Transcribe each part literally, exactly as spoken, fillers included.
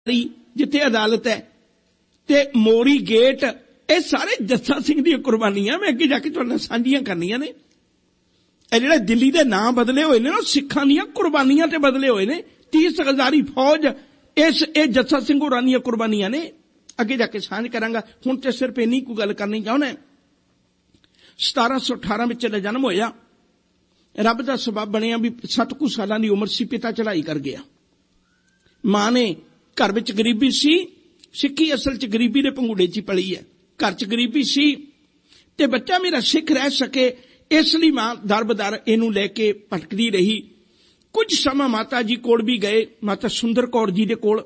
जिथे अदालत है ते मोरी गेट, ये सारे जस्सा सिंह दी कुर्बानियां मैं अगे जाके तुहाडे नाल सांझियां करनियां ने। ਇਹ ਜਿਹੜੇ ਦਿੱਲੀ ਦੇ ਨਾਂ ਬਦਲੇ ਹੋਏ ਨੇ ਨਾ, ਸਿੱਖਾਂ ਦੀਆਂ ਕੁਰਬਾਨੀਆਂ ਤੇ ਬਦਲੇ ਹੋਏ ਨੇ। तीस हजारी फौज इस ए जस्सा सिंह होरां ਦੀਆਂ कुर्बानियां ने। अगे जाके सांझ करांगा, हुण ते सिर्फ इन्नी को गल करनी चाहुंदा। सतारां सौ अठारह विच जन्म होया, रब दा सबब बनिया भी सत्त कुछ सालां दी उम्र सी, पिता चढ़ाई कर गया। मां ने घर विच गरीबी सी, सिक्खी असल च गरीबी दे पंगूड़े च पली है। घर च गरीबी सी ते बच्चा मेरा सिख रह सके, इसलिए मां दर बदर इनू लैके भटकदी रही। कुछ समा माता जी कोल भी गए, माता सुंदर कौर जी दे कोल,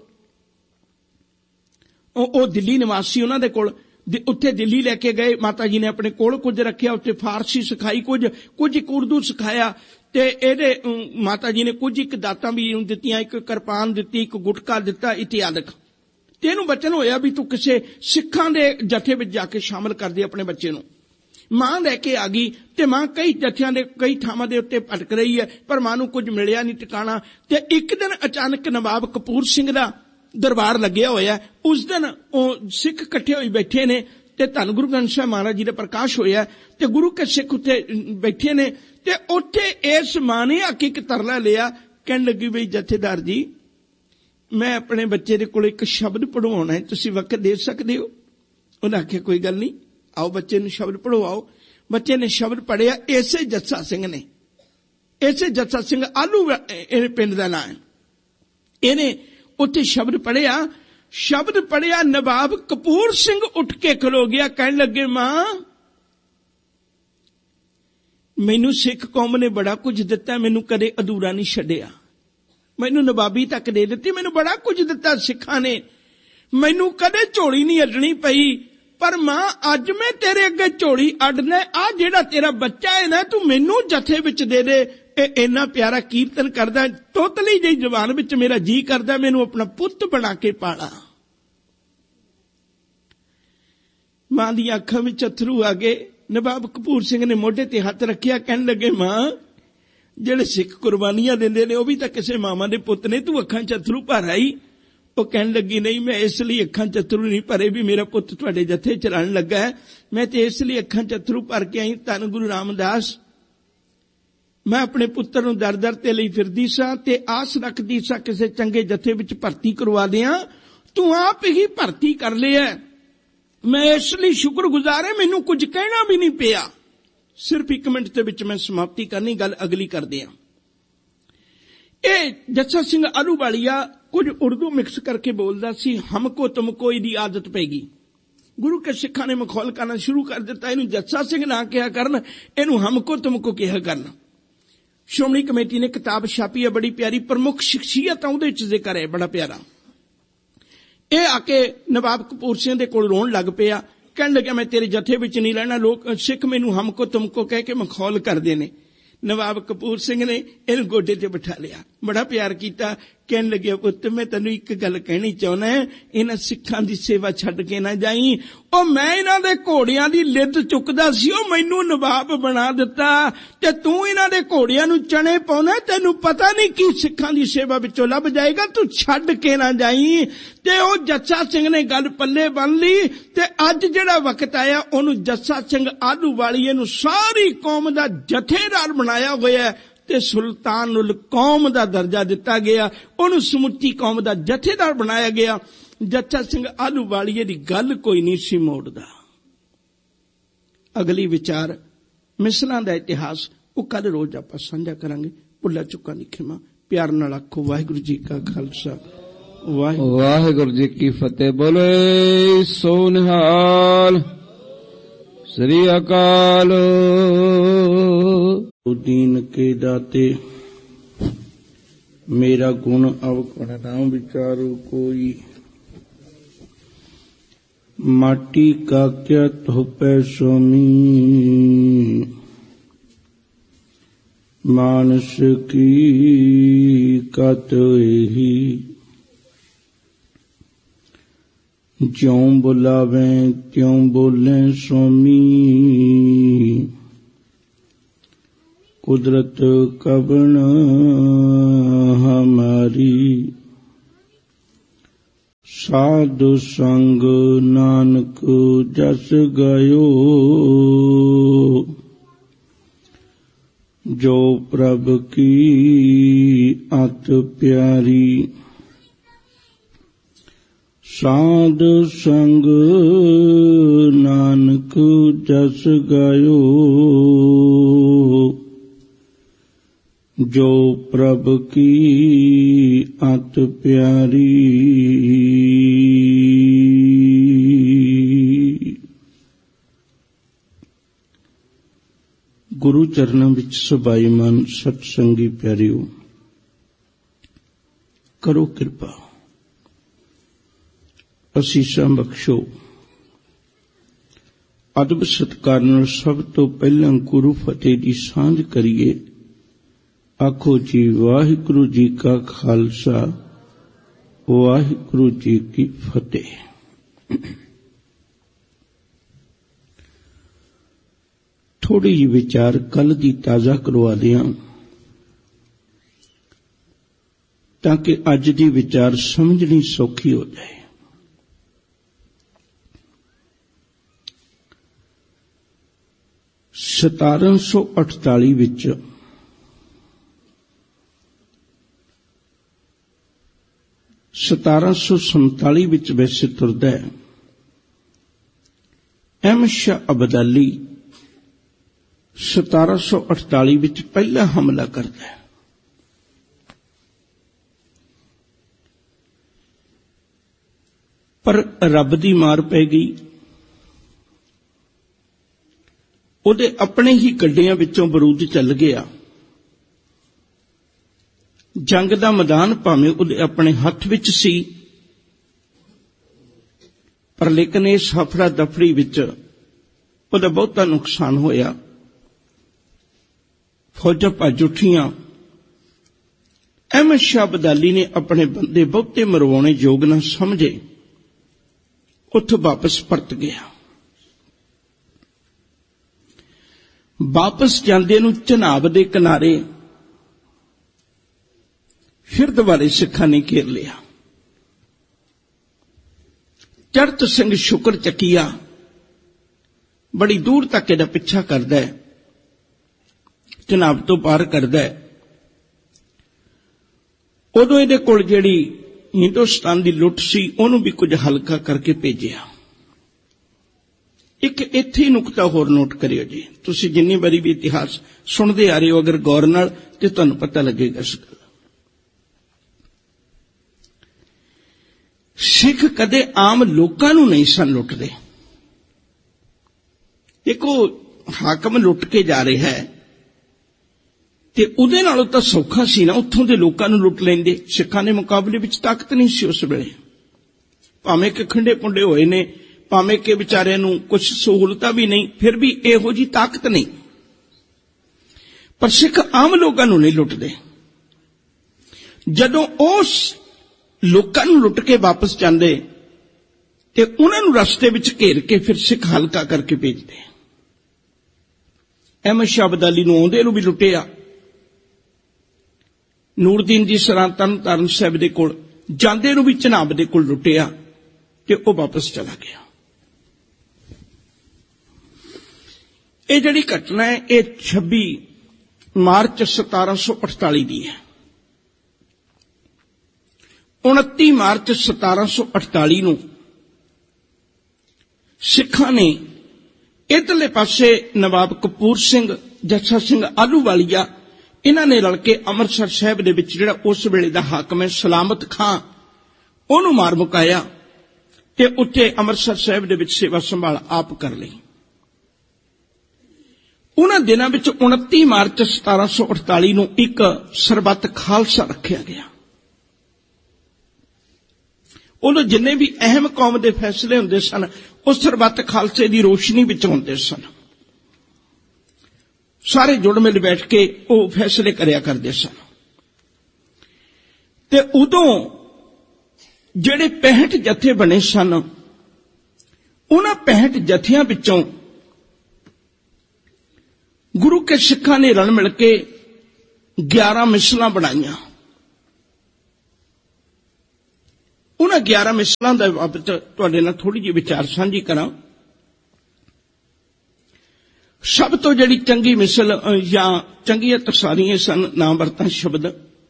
ओ दिल्ली निवासी उन्हां दे कोल, उत्थे दिल्ली लैके गए। माता जी ने अपने कोल कुछ रखिया, उत्थे फारसी सिखाई, कुछ कुछ एक उर्दू सिखाया ते एदे माता जी ने कुछ एक दातां भी दित्तियां, एक किरपान दित्ती, एक गुटका दित्ता इत्यादि। ते इहनूं बचन होया भी तू किसे सिखां दे जथे विच जाके शामिल कर दे अपने बच्चे नूं। मां लैके आ गई ते मां कई जथियां दे कई थावां दे उत्ते भटक रही है, पर मां नूं कुछ मिलिया नहीं ठिकाना। ते एक दिन अचानक नवाब कपूर सिंह दा दरबार लग्या होया। उस दिन ओ सिख इकट्ठे होई बैठे ने ते धन गुरु ग्रंथ साहिब महाराज जी दा प्रकाश होया ते गुरु के सिख उत्थे बैठे ने ते उत्थे इस मां ने आके एक तरला लिया, कहन लगी बई जथेदार जी मैं अपने बच्चे दे कोल एक शब्द पढ़वाउणा है, तुसीं वक्त दे सकदे हो? उन्हें आख्या कोई गल नहीं, आओ बच्चे ने शब्द पढ़वाओ। बच्चे ने शब्द पढ़िया, इसे जस्सा सिंह ने, इसे जस्सा सिंह आलू पिंड का नाम है। इन्हें उत्थे शब्द पढ़िया, शब्द पढ़िया, नवाब कपूर सिंह उठ के खलो गया, कहने लगे मां मैनू सिख कौम ने बड़ा कुछ दिता, मैनू कदे अधूरा नहीं छड्डिया। मैनू नवाबी तक दे दिती, मैनू बड़ा कुछ दिता सिखां ने, मैनू कदे झोली नहीं अड्डनी पई। पर मां अज मैं तेरे अगे झोली अड्डना, आ जेड़ा तेरा बच्चा है ना, तू मैनू जथे विच दे दे। इन्ना प्यारा कीर्तन करदा, तोतली जी जबान विच मेरा जी करदा मैनू अपना पुत्त बना के पाला। मां दी अखां विच अथरू आ गए। नवाब कपूर सिंह ने मोढे ते हथ रखिया, कहन लगे मां जेड़े सिख कुर्बानियां दिंदे ने, ओ भी तां किसे मावां दे पुत्त ने, तू अखां च अथरू भर आई। वो कहन लगी नहीं, मैं इसलिए अखां च अथरू नहीं भरे भी मेरा पुत्त तुहाडे जथे च रलण लगा है, मैं ते इसलिए अखां च अथरू भर के आई। धन गुरु रामदास, मैं अपने पुत्तर नूं दर दर ते लई फिरदी सां ते आस रखदी सां किसे चंगे जथे विच भर्ती करवा दियां, तू आप ही भर्ती कर लिया। मैं इसलिए शुक्रगुजार है, मैनू कुछ कहना भी नहीं पिया। सिर्फ एक मिनट दे विच मैं समाप्ति करनी, गल अगली करदे हां। ए जस्सा सिंह आलूवालिया कुछ उर्दू मिक्स करके बोलता सी, हमको तुमको इहदी आदत पैगी। गुरु के सिखा ने मखौल करना शुरू कर दिता, इनू जस्सा सिंह ना कहा करन, इनू हमको तुमको कहा करन। श्रोमणी कमेटी ने किताब छापी है, बड़ी प्यारी, प्रमुख शख्सियत उहदे च जिक्र है, बड़ा प्यारा। ये आके नवाब कपूर सिंह दे कोल रोण लग पिया, कहन लगा मैं तेरे जथे विच नहीं रहना, लोग सिख मैनू हमको तुमको कह के मखौल करदे ने। नवाब कपूर सिंह ने इन गोडे ते बिठा लिया, बड़ा प्यार किया, कहन लगे पुत्त मैं तेनू एक गल कहनी चाहना है, इन्हां सिखां दी सेवा छड्ड के ना जाई। ओ मैं इन्हां दे घोड़ियां दी लिद्द चुकदा सी, ओ मैनू नवाब बना दिता ते तू इन्हां दे घोड़ियां नू चने पाउना, तेनू पता नहीं की सिखां दी सेवा विचों लभ जाएगा, तू छड्ड के ना जाई। ते ओ जस्सा सिंह ने गल पल्ले बन ली ते अज जिहड़ा वक्त आया ओनू जस्सा सिंह आलूवालिए नू सारी कौम दा जथेदार बनाया होया ते सुल्तान उल कौम दा दर्जा दिता गया, ओनू समुची कौम दा जथेदार बनाया गया। जस्सा सिंह आलूवालिए दी गल कोई नहीं सी मोड़दा। अगली विचार मिसलां दा इतिहास वो कल रोज आपां साझा करांगे। भुल्ला चुक्कां दी खिमा, प्यार नाल आखो वाहिगुरू जी का खालसा वाहिगुरू जी की फतेह। बोले सो निहाल, श्री अकाल। दीन के दाते मेरा गुण अवगुण ना विचारो कोई, माटी का क्या थोपै स्वामी, मानस की कत ही, ज्यों बुलावे त्यों बोले स्वामी, कुदरत कबन हमारी, साधु संग नानक जस गयो, जो प्रभ की अत प्यारी। साधु संग नानक जस गयो, जो प्रभ की अत प्यारी। गुरु चरणों विच सभाईमान सत्संगी प्यारिओ, करो कृपा, असीसां बख्शो। अदब सत्कार नाल सब तो पहला गुरु फतेह दी सांझ करिए। आखो जी वाहिगुरु जी का खालसा, वाहिगुरु जी की फतेह। थोड़ी जी विचार कल दी ताजा करवा दिया, ताकि अज दी विचार समझनी सौखी हो जाए। सतारह सौ अठताली विच सतारह सौ संताली विच वैसे तुरदा है। अहमद शाह अब्दाली सतारह सौ अठताली विच पहला हमला करता है। पर रब दी मार पै गई। ਉਹਦੇ अपने ही ਗੱਡਿਆਂ ਵਿੱਚੋਂ ਬਰੂਦ ਚੱਲ ਗਿਆ। ਜੰਗ ਦਾ ਮੈਦਾਨ ਭਾਵੇਂ ਉਹਦੇ ਆਪਣੇ ਹੱਥ ਵਿੱਚ ਸੀ, ਪਰ ਲੇਕਿਨ ਇਸ ਹਫੜਾ ਦਫੜੀ ਵਿੱਚ ਉਹਦਾ ਬਹੁਤਾ ਨੁਕਸਾਨ ਹੋਇਆ। ਫੌਜਾਂ ਭੱਜ ਉੱਠੀਆਂ। ਅਹਿਮਦ ਸ਼ਾਹ ਅਬਦਾਲੀ ਨੇ ਆਪਣੇ ਬੰਦੇ ਬਹੁਤੇ ਮਰਵਾਉਣੇ ਯੋਗ ਨਾ ਸਮਝੇ, ਉੱਥੋਂ ਵਾਪਸ ਪਰਤ ਗਿਆ। ਵਾਪਸ ਜਾਂਦੇ ਨੂੰ ਚਨਾਬ ਦੇ ਕਿਨਾਰੇ ਫਿਰ ਦੁਬਾਰੇ ਸਿੱਖਾਂ ਨੇ ਘੇਰ ਲਿਆ। ਚੜਤ ਸਿੰਘ ਸ਼ੁਕਰ ਚੱਕੀਆ ਬੜੀ ਦੂਰ ਤੱਕ ਇਹਦਾ ਪਿੱਛਾ ਕਰਦਾ ਹੈ, ਚਨਾਬ ਤੋਂ ਪਾਰ ਕਰਦਾ ਹੈ। ਉਦੋਂ ਇਹਦੇ ਕੋਲ ਜਿਹੜੀ ਹਿੰਦੁਸਤਾਨ ਦੀ ਲੁੱਟ ਸੀ ਉਹਨੂੰ ਵੀ ਕੁਝ ਹਲਕਾ ਕਰਕੇ ਭੇਜਿਆ। ਇੱਕ ਇੱਥੇ ਹੀ ਨੁਕਤਾ ਹੋਰ ਨੋਟ ਕਰਿਓ ਜੀ, ਤੁਸੀਂ ਜਿੰਨੀ ਵਾਰੀ ਵੀ ਇਤਿਹਾਸ ਸੁਣਦੇ ਆ ਰਹੇ ਹੋ ਅਗਰ ਗੌਰ ਨਾਲ ਤੇ ਤੁਹਾਨੂੰ ਪਤਾ ਲੱਗੇਗਾ ਇਸ ਗੱਲ। ਸਿੱਖ ਕਦੇ ਆਮ ਲੋਕਾਂ ਨੂੰ ਨਹੀਂ ਸਨ ਲੁੱਟਦੇ। ਦੇਖੋ ਹਾਕਮ ਲੁੱਟ ਕੇ ਜਾ ਰਿਹਾ ਹੈ ਤੇ ਉਹਦੇ ਨਾਲੋਂ ਤਾਂ ਸੌਖਾ ਸੀ ਨਾ ਉੱਥੋਂ ਦੇ ਲੋਕਾਂ ਨੂੰ ਲੁੱਟ ਲੈਂਦੇ। ਸਿੱਖਾਂ ਦੇ ਮੁਕਾਬਲੇ ਵਿੱਚ ਤਾਕਤ ਨਹੀਂ ਸੀ ਉਸ ਵੇਲੇ, ਭਾਵੇਂ ਕਿ ਖੰਡੇ ਪੁੰਡੇ ਹੋਏ ਨੇ, ਭਾਵੇਂ ਕਿ ਵਿਚਾਰਿਆਂ ਨੂੰ ਕੁਝ ਸਹੂਲਤਾਂ ਵੀ ਨਹੀਂ, ਫਿਰ ਵੀ ਇਹੋ ਜੀ ਤਾਕਤ ਨਹੀਂ। ਪਰ ਸਿੱਖ ਆਮ ਲੋਕਾਂ ਨੂੰ ਨਹੀਂ ਲੁੱਟਦੇ। ਜਦੋਂ ਉਸ ਲੋਕਾਂ ਨੂੰ ਲੁੱਟ ਕੇ ਵਾਪਸ ਜਾਂਦੇ ਤੇ ਉਹਨਾਂ ਨੂੰ ਰਸਤੇ ਵਿੱਚ ਘੇਰ ਕੇ ਫਿਰ ਸਿੱਖ ਹਲਕਾ ਕਰਕੇ ਭੇਜਦੇ। ਅਹਿਮਦ ਸ਼ਾਹ ਅਬਦਾਲੀ ਨੂੰ ਆਉਂਦੇ ਨੂੰ ਵੀ ਲੁੱਟਿਆ। ਨੂਰਦੀਨ ਜੀ ਸਰਾਂ ਤਰਨ ਤਾਰਨ ਸਾਹਿਬ ਦੇ ਕੋਲ ਜਾਂਦੇ ਨੂੰ ਵੀ ਚਨਾਬ ਦੇ ਕੋਲ ਲੁੱਟਿਆ ਤੇ ਉਹ ਵਾਪਸ ਚਲਾ ਗਿਆ। ਇਹ ਜਿਹੜੀ ਘਟਨਾ ਹੈ ਇਹ ਛੱਬੀ ਮਾਰਚ ਸਤਾਰਾਂ ਸੌ ਅਠਤਾਲੀ ਦੀ ਹੈ। ਉਨੱਤੀ ਮਾਰਚ ਸਤਾਰਾਂ ਸੌ ਅਠਤਾਲੀ ਨੂੰ ਸਿੱਖਾਂ ਨੇ ਇਧਰਲੇ ਪਾਸੇ ਨਵਾਬ ਕਪੂਰ ਸਿੰਘ, ਜੱਸਾ ਸਿੰਘ ਆਹਲੂਵਾਲੀਆ, ਇਹਨਾਂ ਨੇ ਰਲ ਕੇ ਅੰਮ੍ਰਿਤਸਰ ਸਾਹਿਬ ਦੇ ਵਿੱਚ ਜਿਹੜਾ ਉਸ ਵੇਲੇ ਦਾ ਹਾਕਮ ਹੈ ਸਲਾਮਤ ਖਾਂ, ਉਹਨੂੰ ਮਾਰ ਮੁਕਾਇਆ ਤੇ ਉੱਥੇ ਅੰਮ੍ਰਿਤਸਰ ਸਾਹਿਬ ਦੇ ਵਿੱਚ ਸੇਵਾ ਸੰਭਾਲ ਆਪ ਕਰ ਲਈ। ਉਹਨਾਂ ਦਿਨਾਂ ਵਿੱਚ ਉਨੱਤੀ ਮਾਰਚ ਸਤਾਰਾਂ ਸੌ ਅਠਤਾਲੀ ਨੂੰ ਇੱਕ ਸਰਬੱਤ ਖਾਲਸਾ ਰੱਖਿਆ ਗਿਆ। ਉਦੋਂ ਜਿੰਨੇ ਵੀ ਅਹਿਮ ਕੌਮ ਦੇ ਫੈਸਲੇ ਹੁੰਦੇ ਸਨ ਉਹ ਸਰਬੱਤ ਖਾਲਸੇ ਦੀ ਰੋਸ਼ਨੀ ਵਿੱਚ ਹੁੰਦੇ ਸਨ। ਸਾਰੇ ਜੁੜ ਮਿਲ ਬੈਠ ਕੇ ਉਹ ਫੈਸਲੇ ਕਰਿਆ ਕਰਦੇ ਸਨ। ਤੇ ਉਦੋਂ ਜਿਹੜੇ ਪੈਂਹਠ ਜਥੇ ਬਣੇ ਸਨ, ਉਹਨਾਂ ਪੈਂਹਠ ਜਥਿਆਂ ਵਿੱਚੋਂ ਗੁਰੂ ਕੇ ਸਿੱਖਾਂ ਨੇ ਰਲ ਮਿਲ ਕੇ ਗਿਆਰਾਂ ਮਿਸਲਾਂ ਬਣਾਈਆਂ। उन्हां ग्यारह मिसलों के बाबत तुहाडे नाल थोड़ी जी विचार सांझी करां। सब तो जिहड़ी चंगी मिसल या चंगियां टकसालियां सन ना वरतां शब्द,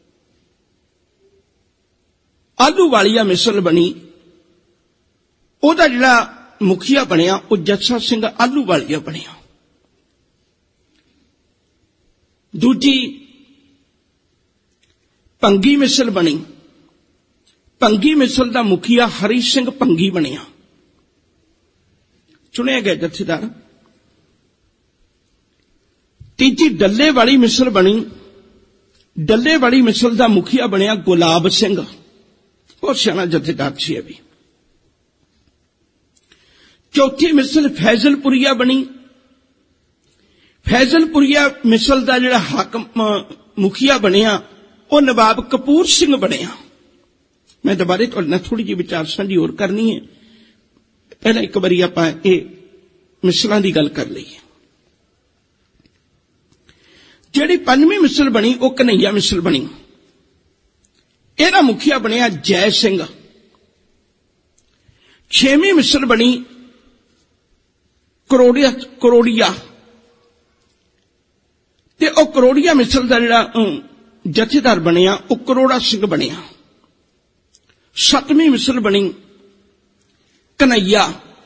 आलू वालिया मिसल बनी। ओहदा जिहड़ा मुखिया बनिया वह जस्सा सिंह आलू वालिया बनिया। दूजी भंगी मिसल बनी। भंगी मिसल का मुखिया हरी सिंह भंगी बनिया, चुनिया गया जथेदार। तीजी डल्ले वाली मिसल बनी। डल्ले वाली मिसल का मुखिया बनिया गुलाब सिंह, बहुत सियाना जथेदार सी अभी। चौथी मिसल फैजलपुरिया बनी। फैजलपुरिया मिसल का जिहड़ा हाकम मुखिया बनिया वह नवाब कपूर सिंह बनिया। मैं दोबारे तुहाडे नाल थोड़ी जी विचार साझी होर करनी है। पहला एक बारी आपां ये मिसलां दी गल कर लईए। जिहड़ी पंजवीं मिसल बनी वह कन्हैया मिसल बनी। इहदा मुखिया बनिया जय सिंह। छेवीं मिसल बनी करोड़िया करोड़िया ते वह करोड़िया मिसल का जिहड़ा जथेदार बनिया वह करोड़ा सिंह बनिया। सतवीं मिसल बनी कन्हैया।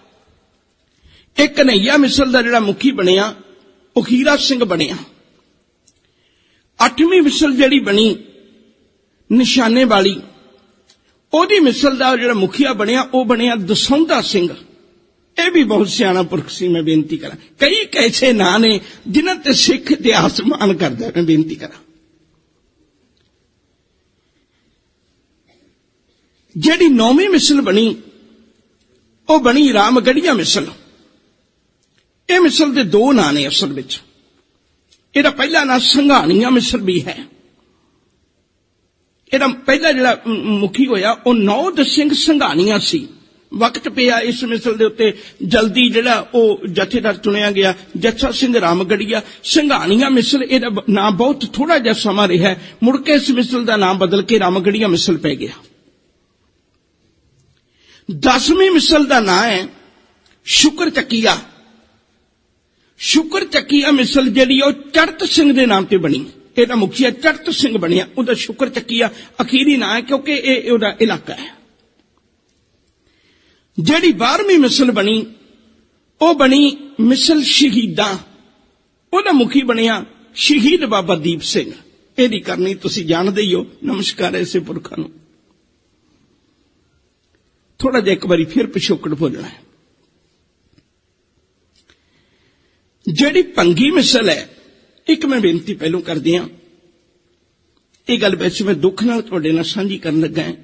एक कन्हैया मिसल का जिहड़ा मुखी बनिया वह हीरा सिंह बनिया। अठवीं मिसल जिहड़ी बनी निशाने वाली, ओहदी मिसल का जिहड़ा मुखिया बनिया वह बनिया दसौंधा सिंह। यह भी बहुत सियाना पुरख सी। मैं बेनती करा, कई कैसे ना ने जिन्हां ते सिख इतिहास मान करदा। मैं बेनती करा, जिहड़ी नौवीं मिसल बनी वह बनी रामगढ़िया मिसल। यह मिसल के दो नां ने असल विच। इहदा पहला नां संघाणिया मिसल भी है। इहदा पहला जिहड़ा मुखी होया वह नौद सिंह संघाणिया सी। वक्त पिया इस मिसल के उत्ते जल्दी जिहड़ा वह जथेदार चुनिया गया जस्सा सिंह रामगढ़िया। संघाणिया मिसल इहदा नां बहुत थोड़ा जिहा समा रहा, मुड़ के इस मिसल का नाम बदल के रामगढ़िया मिसल पै गया। दसवीं मिसल का नाम है शुकर चकिया। शुकर चकिया मिसल जिहड़ी ओ चढ़त सिंह के नाम से बनी। इहदा मुखिया चढ़त सिंह बनिया, उहदा शुकर चकिया अखीरी नाम है क्योंकि यह उहदा इलाका है। जिहड़ी बारहवीं मिसल बनी वह बनी मिसल शहीदां। उहदा मुखी बनिया शहीद बाबा दीप सिंह। इहदी करनी तुसीं जानदे ही हो। नमस्कार ऐसे पुरखां नूं। थोड़ा जिहा एक बारी फिर पिछोकड़ बोलना है। जिहड़ी भंगी मिसल है, एक मैं बेनती पहलों कर दियां, ये गल वैसे मैं दुख नाल तुहाडे नाल साझी करन लगा है।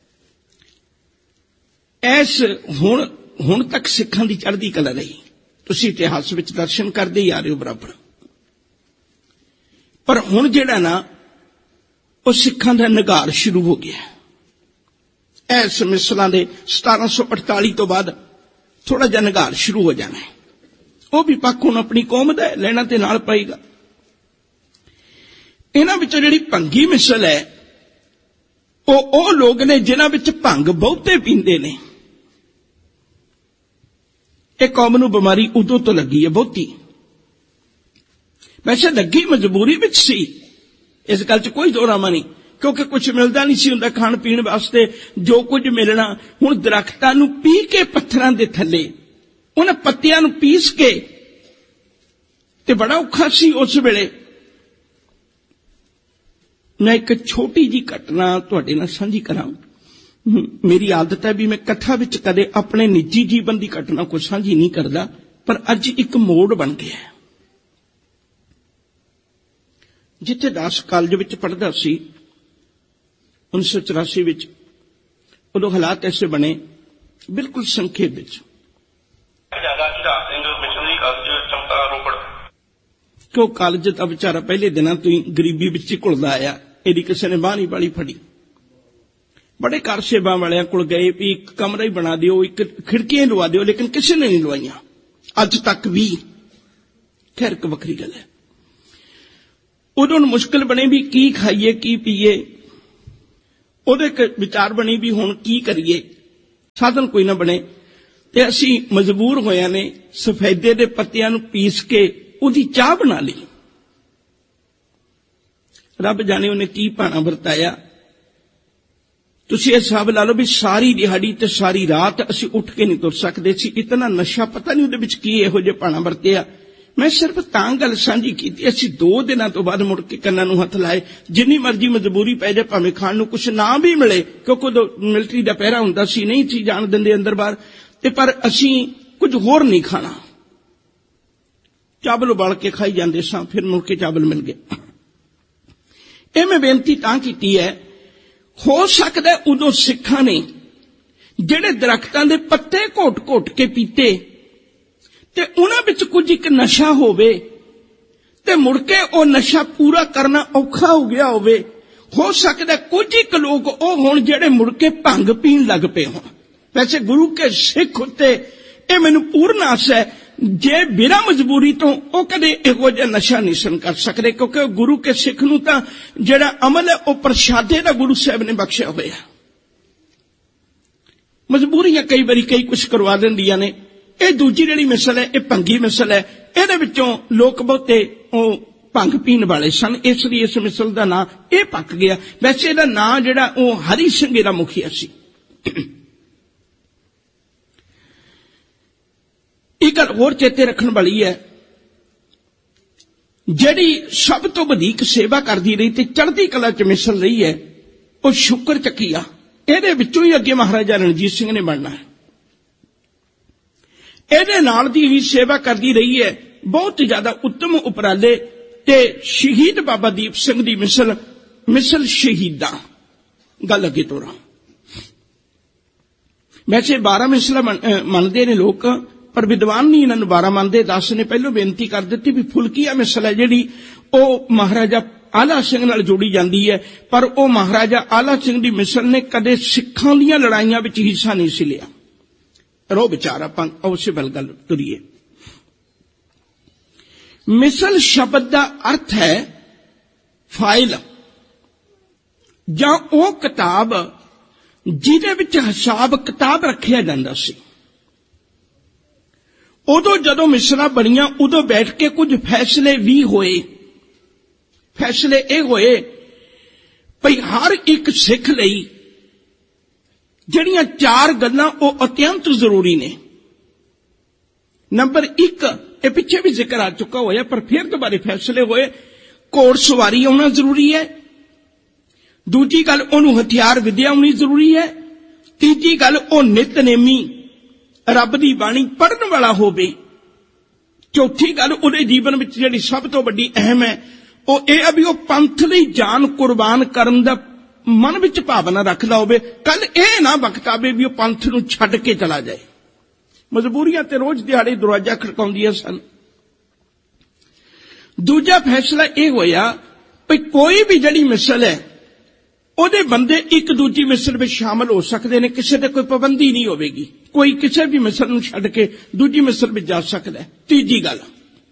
ऐस हुण हुण तक सिखां दी चढ़दी कला रही, तुसीं इतिहास विच दर्शन करदे ही आ रहे हो बराबर। पर हुण जिहड़ा ना वो सिखां दा निगार शुरू हो गया। इस मिसलां दे सतारह सौ अड़ताली तो बाद थोड़ा जिहा निगार शुरू हो जाना है। वह भी पक्ष हुण अपनी कौम दा लेना ते नाल पाएगा। इन्हां विचों जिहड़ी भंगी मिसल है वो ओ लोग ने जिन्हां विच भंग बहुते पींदे ने। एक कौम नूं बीमारी उदों तो लगी है बहुती। वैसे लगी मजबूरी विच सी, इस गल च कोई दोरामा नहीं, क्योंकि कुछ मिलता नहीं सी हुंदा खाण पीण वास्ते। जो कुछ मिलना हुण दरख्तां नूं पी के पत्थरां दे थल्ले उन्हां पत्तियां नूं पीस के ते बड़ा औखा सी उस वेले। मैं एक छोटी जी घटना तुहाडे नाल साझी करां। मेरी आदत है भी मैं कथा विच कदे अपने निजी जीवन की घटना को साझी नहीं करता, पर अज एक मोड़ बन गया है। जिथे दास कॉलेज विच पढ़दा सी उन्नीस सौ चौरासी विच, उदों हालात ऐसे बने बिल्कुल संखेप विच कि कॉलेज का बेचारा पहले दिनों तो ही गरीबी विच घुलदा आया। यदि किसी ने बाह नहीं बाली फड़ी, बड़े कार सेवा वालियां कोल गए भी एक कमरा ही बना दिओ, एक खिड़कियां लवा दिओ, लेकिन किसी ने नहीं लवाइयां अज तक भी। खैर एक वखरी गल है। उदों मुश्किल बने भी की खाइए की पीए। ਉਹਦੇ ਵਿਚਾਰ ਬਣੀ ਵੀ ਹੁਣ ਕੀ ਕਰੀਏ, ਸਾਧਨ ਕੋਈ ਨਾ ਬਣੇ, ਤੇ ਅਸੀਂ ਮਜਬੂਰ ਹੋਇਆ ਨੇ ਸਫੈਦੇ ਦੇ ਪੱਤਿਆਂ ਨੂੰ ਪੀਸ ਕੇ ਉਹਦੀ ਚਾਹ ਬਣਾ ਲਈ। ਰੱਬ ਜਾਣੇ ਉਹਨੇ ਕੀ ਭਾਣਾ ਵਰਤਾਇਆ। ਤੁਸੀਂ ਇਹ ਹਿਸਾਬ ਲਾ ਲਓ ਵੀ ਸਾਰੀ ਦਿਹਾੜੀ ਤੇ ਸਾਰੀ ਰਾਤ ਅਸੀਂ ਉੱਠ ਕੇ ਨਹੀਂ ਤੁਰ ਸਕਦੇ ਸੀ, ਇਤਨਾ ਨਸ਼ਾ, ਪਤਾ ਨਹੀਂ ਉਹਦੇ ਵਿੱਚ ਕੀ ਇਹੋ ਜਿਹੇ ਭਾਣਾ ਵਰਤਿਆ। ਮੈਂ ਸਿਰਫ ਤਾਂ ਗੱਲ ਸਾਂਝੀ ਕੀਤੀ, ਅਸੀਂ ਦੋ ਦਿਨਾਂ ਤੋਂ ਬਾਅਦ ਮੁੜ ਕੇ ਕੰਨਾਂ ਨੂੰ ਹੱਥ ਲਾਏ। ਜਿੰਨੀ ਮਰਜ਼ੀ ਮਜਬੂਰੀ ਪੈ ਜਾਏ, ਭਾਵੇਂ ਖਾਣ ਨੂੰ ਕੁਛ ਨਾ ਵੀ ਮਿਲੇ, ਕਿਉਂਕਿ ਉਦੋਂ ਮਿਲਟਰੀ ਦਾ ਪਹਿਰਾ ਹੁੰਦਾ ਸੀ, ਨਹੀਂ ਸੀ ਜਾਣ ਦਿੰਦੇ ਅੰਦਰ ਬਾਹਰ, ਤੇ ਪਰ ਅਸੀਂ ਕੁਝ ਹੋਰ ਨਹੀਂ ਖਾਣਾ। ਚਾਵਲ ਉਬਾਲ ਕੇ ਖਾਈ ਜਾਂਦੇ ਸਾਂ, ਫਿਰ ਮੁੜ ਕੇ ਚਾਵਲ ਮਿਲ ਗਏ। ਇਹ ਮੈਂ ਬੇਨਤੀ ਤਾਂ ਕੀਤੀ ਹੈ, ਹੋ ਸਕਦਾ ਉਦੋਂ ਸਿੱਖਾਂ ਨੇ ਜਿਹੜੇ ਦਰਖਤਾਂ ਦੇ ਪੱਤੇ ਘੋਟ-ਘੋਟ ਕੇ ਪੀਤੇ ਤੇ ਉਹਨਾਂ ਵਿੱਚ ਕੁਝ ਇੱਕ ਨਸ਼ਾ ਹੋਵੇ ਤੇ ਮੁੜ ਕੇ ਉਹ ਨਸ਼ਾ ਪੂਰਾ ਕਰਨਾ ਔਖਾ ਹੋ ਗਿਆ ਹੋਵੇ। ਹੋ ਸਕਦਾ ਕੁਝ ਇੱਕ ਲੋਕ ਉਹ ਹੋਣ ਜਿਹੜੇ ਮੁੜ ਕੇ ਭੰਗ ਪੀਣ ਲੱਗ ਪਏ ਹੋਣ। ਵੈਸੇ ਗੁਰੂ ਕੇ ਸਿੱਖ ਉੱਤੇ ਇਹ ਮੈਨੂੰ ਪੂਰਨ ਆਸ ਹੈ, ਜੇ ਬਿਨਾਂ ਮਜਬੂਰੀ ਤੋਂ ਉਹ ਕਦੇ ਇਹੋ ਜਿਹਾ ਨਸ਼ਾ ਨਹੀਂ ਸਨ ਕਰ ਸਕਦੇ, ਕਿਉਂਕਿ ਗੁਰੂ ਕੇ ਸਿੱਖ ਨੂੰ ਤਾਂ ਜਿਹੜਾ ਅਮਲ ਹੈ ਉਹ ਪ੍ਰਸ਼ਾਦੇ ਦਾ ਗੁਰੂ ਸਾਹਿਬ ਨੇ ਬਖਸ਼ਿਆ ਹੋਇਆ। ਮਜਬੂਰੀਆਂ ਕਈ ਵਾਰੀ ਕਈ ਕੁਝ ਕਰਵਾ ਦਿੰਦੀਆਂ ਨੇ। ਇਹ ਦੂਜੀ ਜਿਹੜੀ ਮਿਸਲ ਹੈ, ਇਹ ਭੰਗੀ ਮਿਸਲ ਹੈ। ਇਹਦੇ ਵਿੱਚੋਂ ਲੋਕ ਬਹੁਤੇ ਉਹ ਭੰਗ ਪੀਣ ਵਾਲੇ ਸਨ, ਇਸ ਲਈ ਇਸ ਮਿਸਲ ਦਾ ਨਾਂ ਇਹ ਪੱਕ ਗਿਆ। ਵੈਸੇ ਇਹਦਾ ਨਾਂ ਜਿਹੜਾ ਉਹ ਹਰੀ ਸਿੰਘ ਦਾ ਮੁਖੀਆ ਸੀ। ਇੱਕ ਗੱਲ ਹੋਰ ਚੇਤੇ ਰੱਖਣ ਵਾਲੀ ਹੈ, ਜਿਹੜੀ ਸਭ ਤੋਂ ਵਧੇਕ ਸੇਵਾ ਕਰਦੀ ਰਹੀ ਤੇ ਚੜ੍ਹਦੀ ਕਲਾ ਚ ਮਿਸਲ ਰਹੀ ਹੈ, ਉਹ ਸ਼ੁਕਰ ਚੱਕੀਆ। ਇਹਦੇ ਵਿੱਚੋਂ ਹੀ ਅੱਗੇ ਮਹਾਰਾਜਾ ਰਣਜੀਤ ਸਿੰਘ ਨੇ ਬਣਨਾ ਹੈ। ਇਹਦੇ ਨਾਲ ਦੀ ਹੀ ਸੇਵਾ ਕਰਦੀ ਰਹੀ ਹੈ ਬਹੁਤ ਜ਼ਿਆਦਾ ਉੱਤਮ ਉਪਰਾਲੇ, ਤੇ ਸ਼ਹੀਦ ਬਾਬਾ ਦੀਪ ਸਿੰਘ ਦੀ ਮਿਸਲ ਮਿਸਲ ਸ਼ਹੀਦਾਂ ਗੱਲ ਅੱਗੇ ਤੋਰਾਂ। ਵੈਸੇ ਬਾਰਾਂ ਮਿਸਲਾਂ ਮੰਨਦੇ ਨੇ ਲੋਕ, ਪਰ ਵਿਦਵਾਨ ਨਹੀਂ ਇਹਨਾਂ ਨੂੰ ਬਾਰਾਂ ਮੰਨਦੇ। ਦਸ ਨੇ ਪਹਿਲੋਂ ਬੇਨਤੀ ਕਰ ਦਿੱਤੀ ਵੀ ਫੁਲਕੀਆ ਮਿਸਲ ਹੈ ਜਿਹੜੀ ਉਹ ਮਹਾਰਾਜਾ ਆਲਾ ਸਿੰਘ ਨਾਲ ਜੋੜੀ ਜਾਂਦੀ ਹੈ, ਪਰ ਉਹ ਮਹਾਰਾਜਾ ਆਲਾ ਸਿੰਘ ਦੀ ਮਿਸਲ ਨੇ ਕਦੇ ਸਿੱਖਾਂ ਦੀਆਂ ਲੜਾਈਆਂ ਵਿੱਚ ਹਿੱਸਾ ਨਹੀਂ ਸੀ ਲਿਆ। ਰੋ ਵਿਚਾਰ ਆਪਾਂ ਉਸੇ ਵੱਲ ਗੱਲ ਤੁਰੀਏ। ਮਿਸਲ ਸ਼ਬਦ ਦਾ ਅਰਥ ਹੈ ਫਾਈਲ, ਜਾਂ ਉਹ ਕਿਤਾਬ ਜਿਹਦੇ ਵਿੱਚ ਹਿਸਾਬ ਕਿਤਾਬ ਰੱਖਿਆ ਜਾਂਦਾ ਸੀ। ਉਦੋਂ ਜਦੋਂ ਮਿਸਲਾਂ ਬਣੀਆਂ, ਉਦੋਂ ਬੈਠ ਕੇ ਕੁਝ ਫੈਸਲੇ ਵੀ ਹੋਏ। ਫੈਸਲੇ ਇਹ ਹੋਏ ਭਈ ਹਰ ਇੱਕ ਸਿੱਖ ਲਈ ਜਿਹੜੀਆਂ ਚਾਰ ਗੱਲਾਂ ਉਹ ਅਤਿਅੰਤ ਜ਼ਰੂਰੀ ਨੇ। ਨੰਬਰ ਇੱਕ, ਇਹ ਪਿੱਛੇ ਵੀ ਜ਼ਿਕਰ ਆ ਚੁੱਕਾ ਹੋਇਆ, ਪਰ ਫਿਰ ਦੁਬਾਰੇ ਫੈਸਲੇ ਹੋਏ, ਘੋੜ ਸਵਾਰੀ ਆਉਣਾ ਜ਼ਰੂਰੀ ਹੈ। ਦੂਜੀ ਗੱਲ, ਉਹਨੂੰ ਹਥਿਆਰ ਵਿਦਿਆ ਆਉਣੀ ਜ਼ਰੂਰੀ ਹੈ। ਤੀਜੀ ਗੱਲ, ਉਹ ਨਿਤਨੇਮੀ ਰੱਬ ਦੀ ਬਾਣੀ ਪੜ੍ਹਨ ਵਾਲਾ ਹੋਵੇ। ਚੌਥੀ ਗੱਲ, ਉਹਦੇ ਜੀਵਨ ਵਿੱਚ ਜਿਹੜੀ ਸਭ ਤੋਂ ਵੱਡੀ ਅਹਿਮ ਹੈ, ਉਹ ਇਹ ਹੈ ਵੀ ਉਹ ਪੰਥ ਲਈ ਜਾਨ ਕੁਰਬਾਨ ਕਰਨ ਦਾ ਮਨ ਵਿੱਚ ਭਾਵਨਾ ਰੱਖਦਾ ਹੋਵੇ। ਕੱਲ ਇਹ ਨਾ ਵਕਤ ਆਵੇ ਵੀ ਉਹ ਪੰਥ ਨੂੰ ਛੱਡ ਕੇ ਚਲਾ ਜਾਏ। ਮਜਬੂਰੀਆਂ ਤੇ ਰੋਜ਼ ਦਿਹਾੜੇ ਦਰਵਾਜ਼ਾ ਖੜਕਾਉਂਦੀਆਂ ਸਨ। ਦੂਜਾ ਫੈਸਲਾ ਇਹ ਹੋਇਆ ਵੀ ਕੋਈ ਵੀ ਜਿਹੜੀ ਮਿਸਲ ਹੈ, ਉਹਦੇ ਬੰਦੇ ਇੱਕ ਦੂਜੀ ਮਿਸਲ ਵਿੱਚ ਸ਼ਾਮਲ ਹੋ ਸਕਦੇ ਨੇ, ਕਿਸੇ ਤੇ ਕੋਈ ਪਾਬੰਦੀ ਨਹੀਂ ਹੋਵੇਗੀ। ਕੋਈ ਕਿਸੇ ਵੀ ਮਿਸਲ ਨੂੰ ਛੱਡ ਕੇ ਦੂਜੀ ਮਿਸਲ ਵਿੱਚ ਜਾ ਸਕਦਾ ਹੈ। ਤੀਜੀ ਗੱਲ,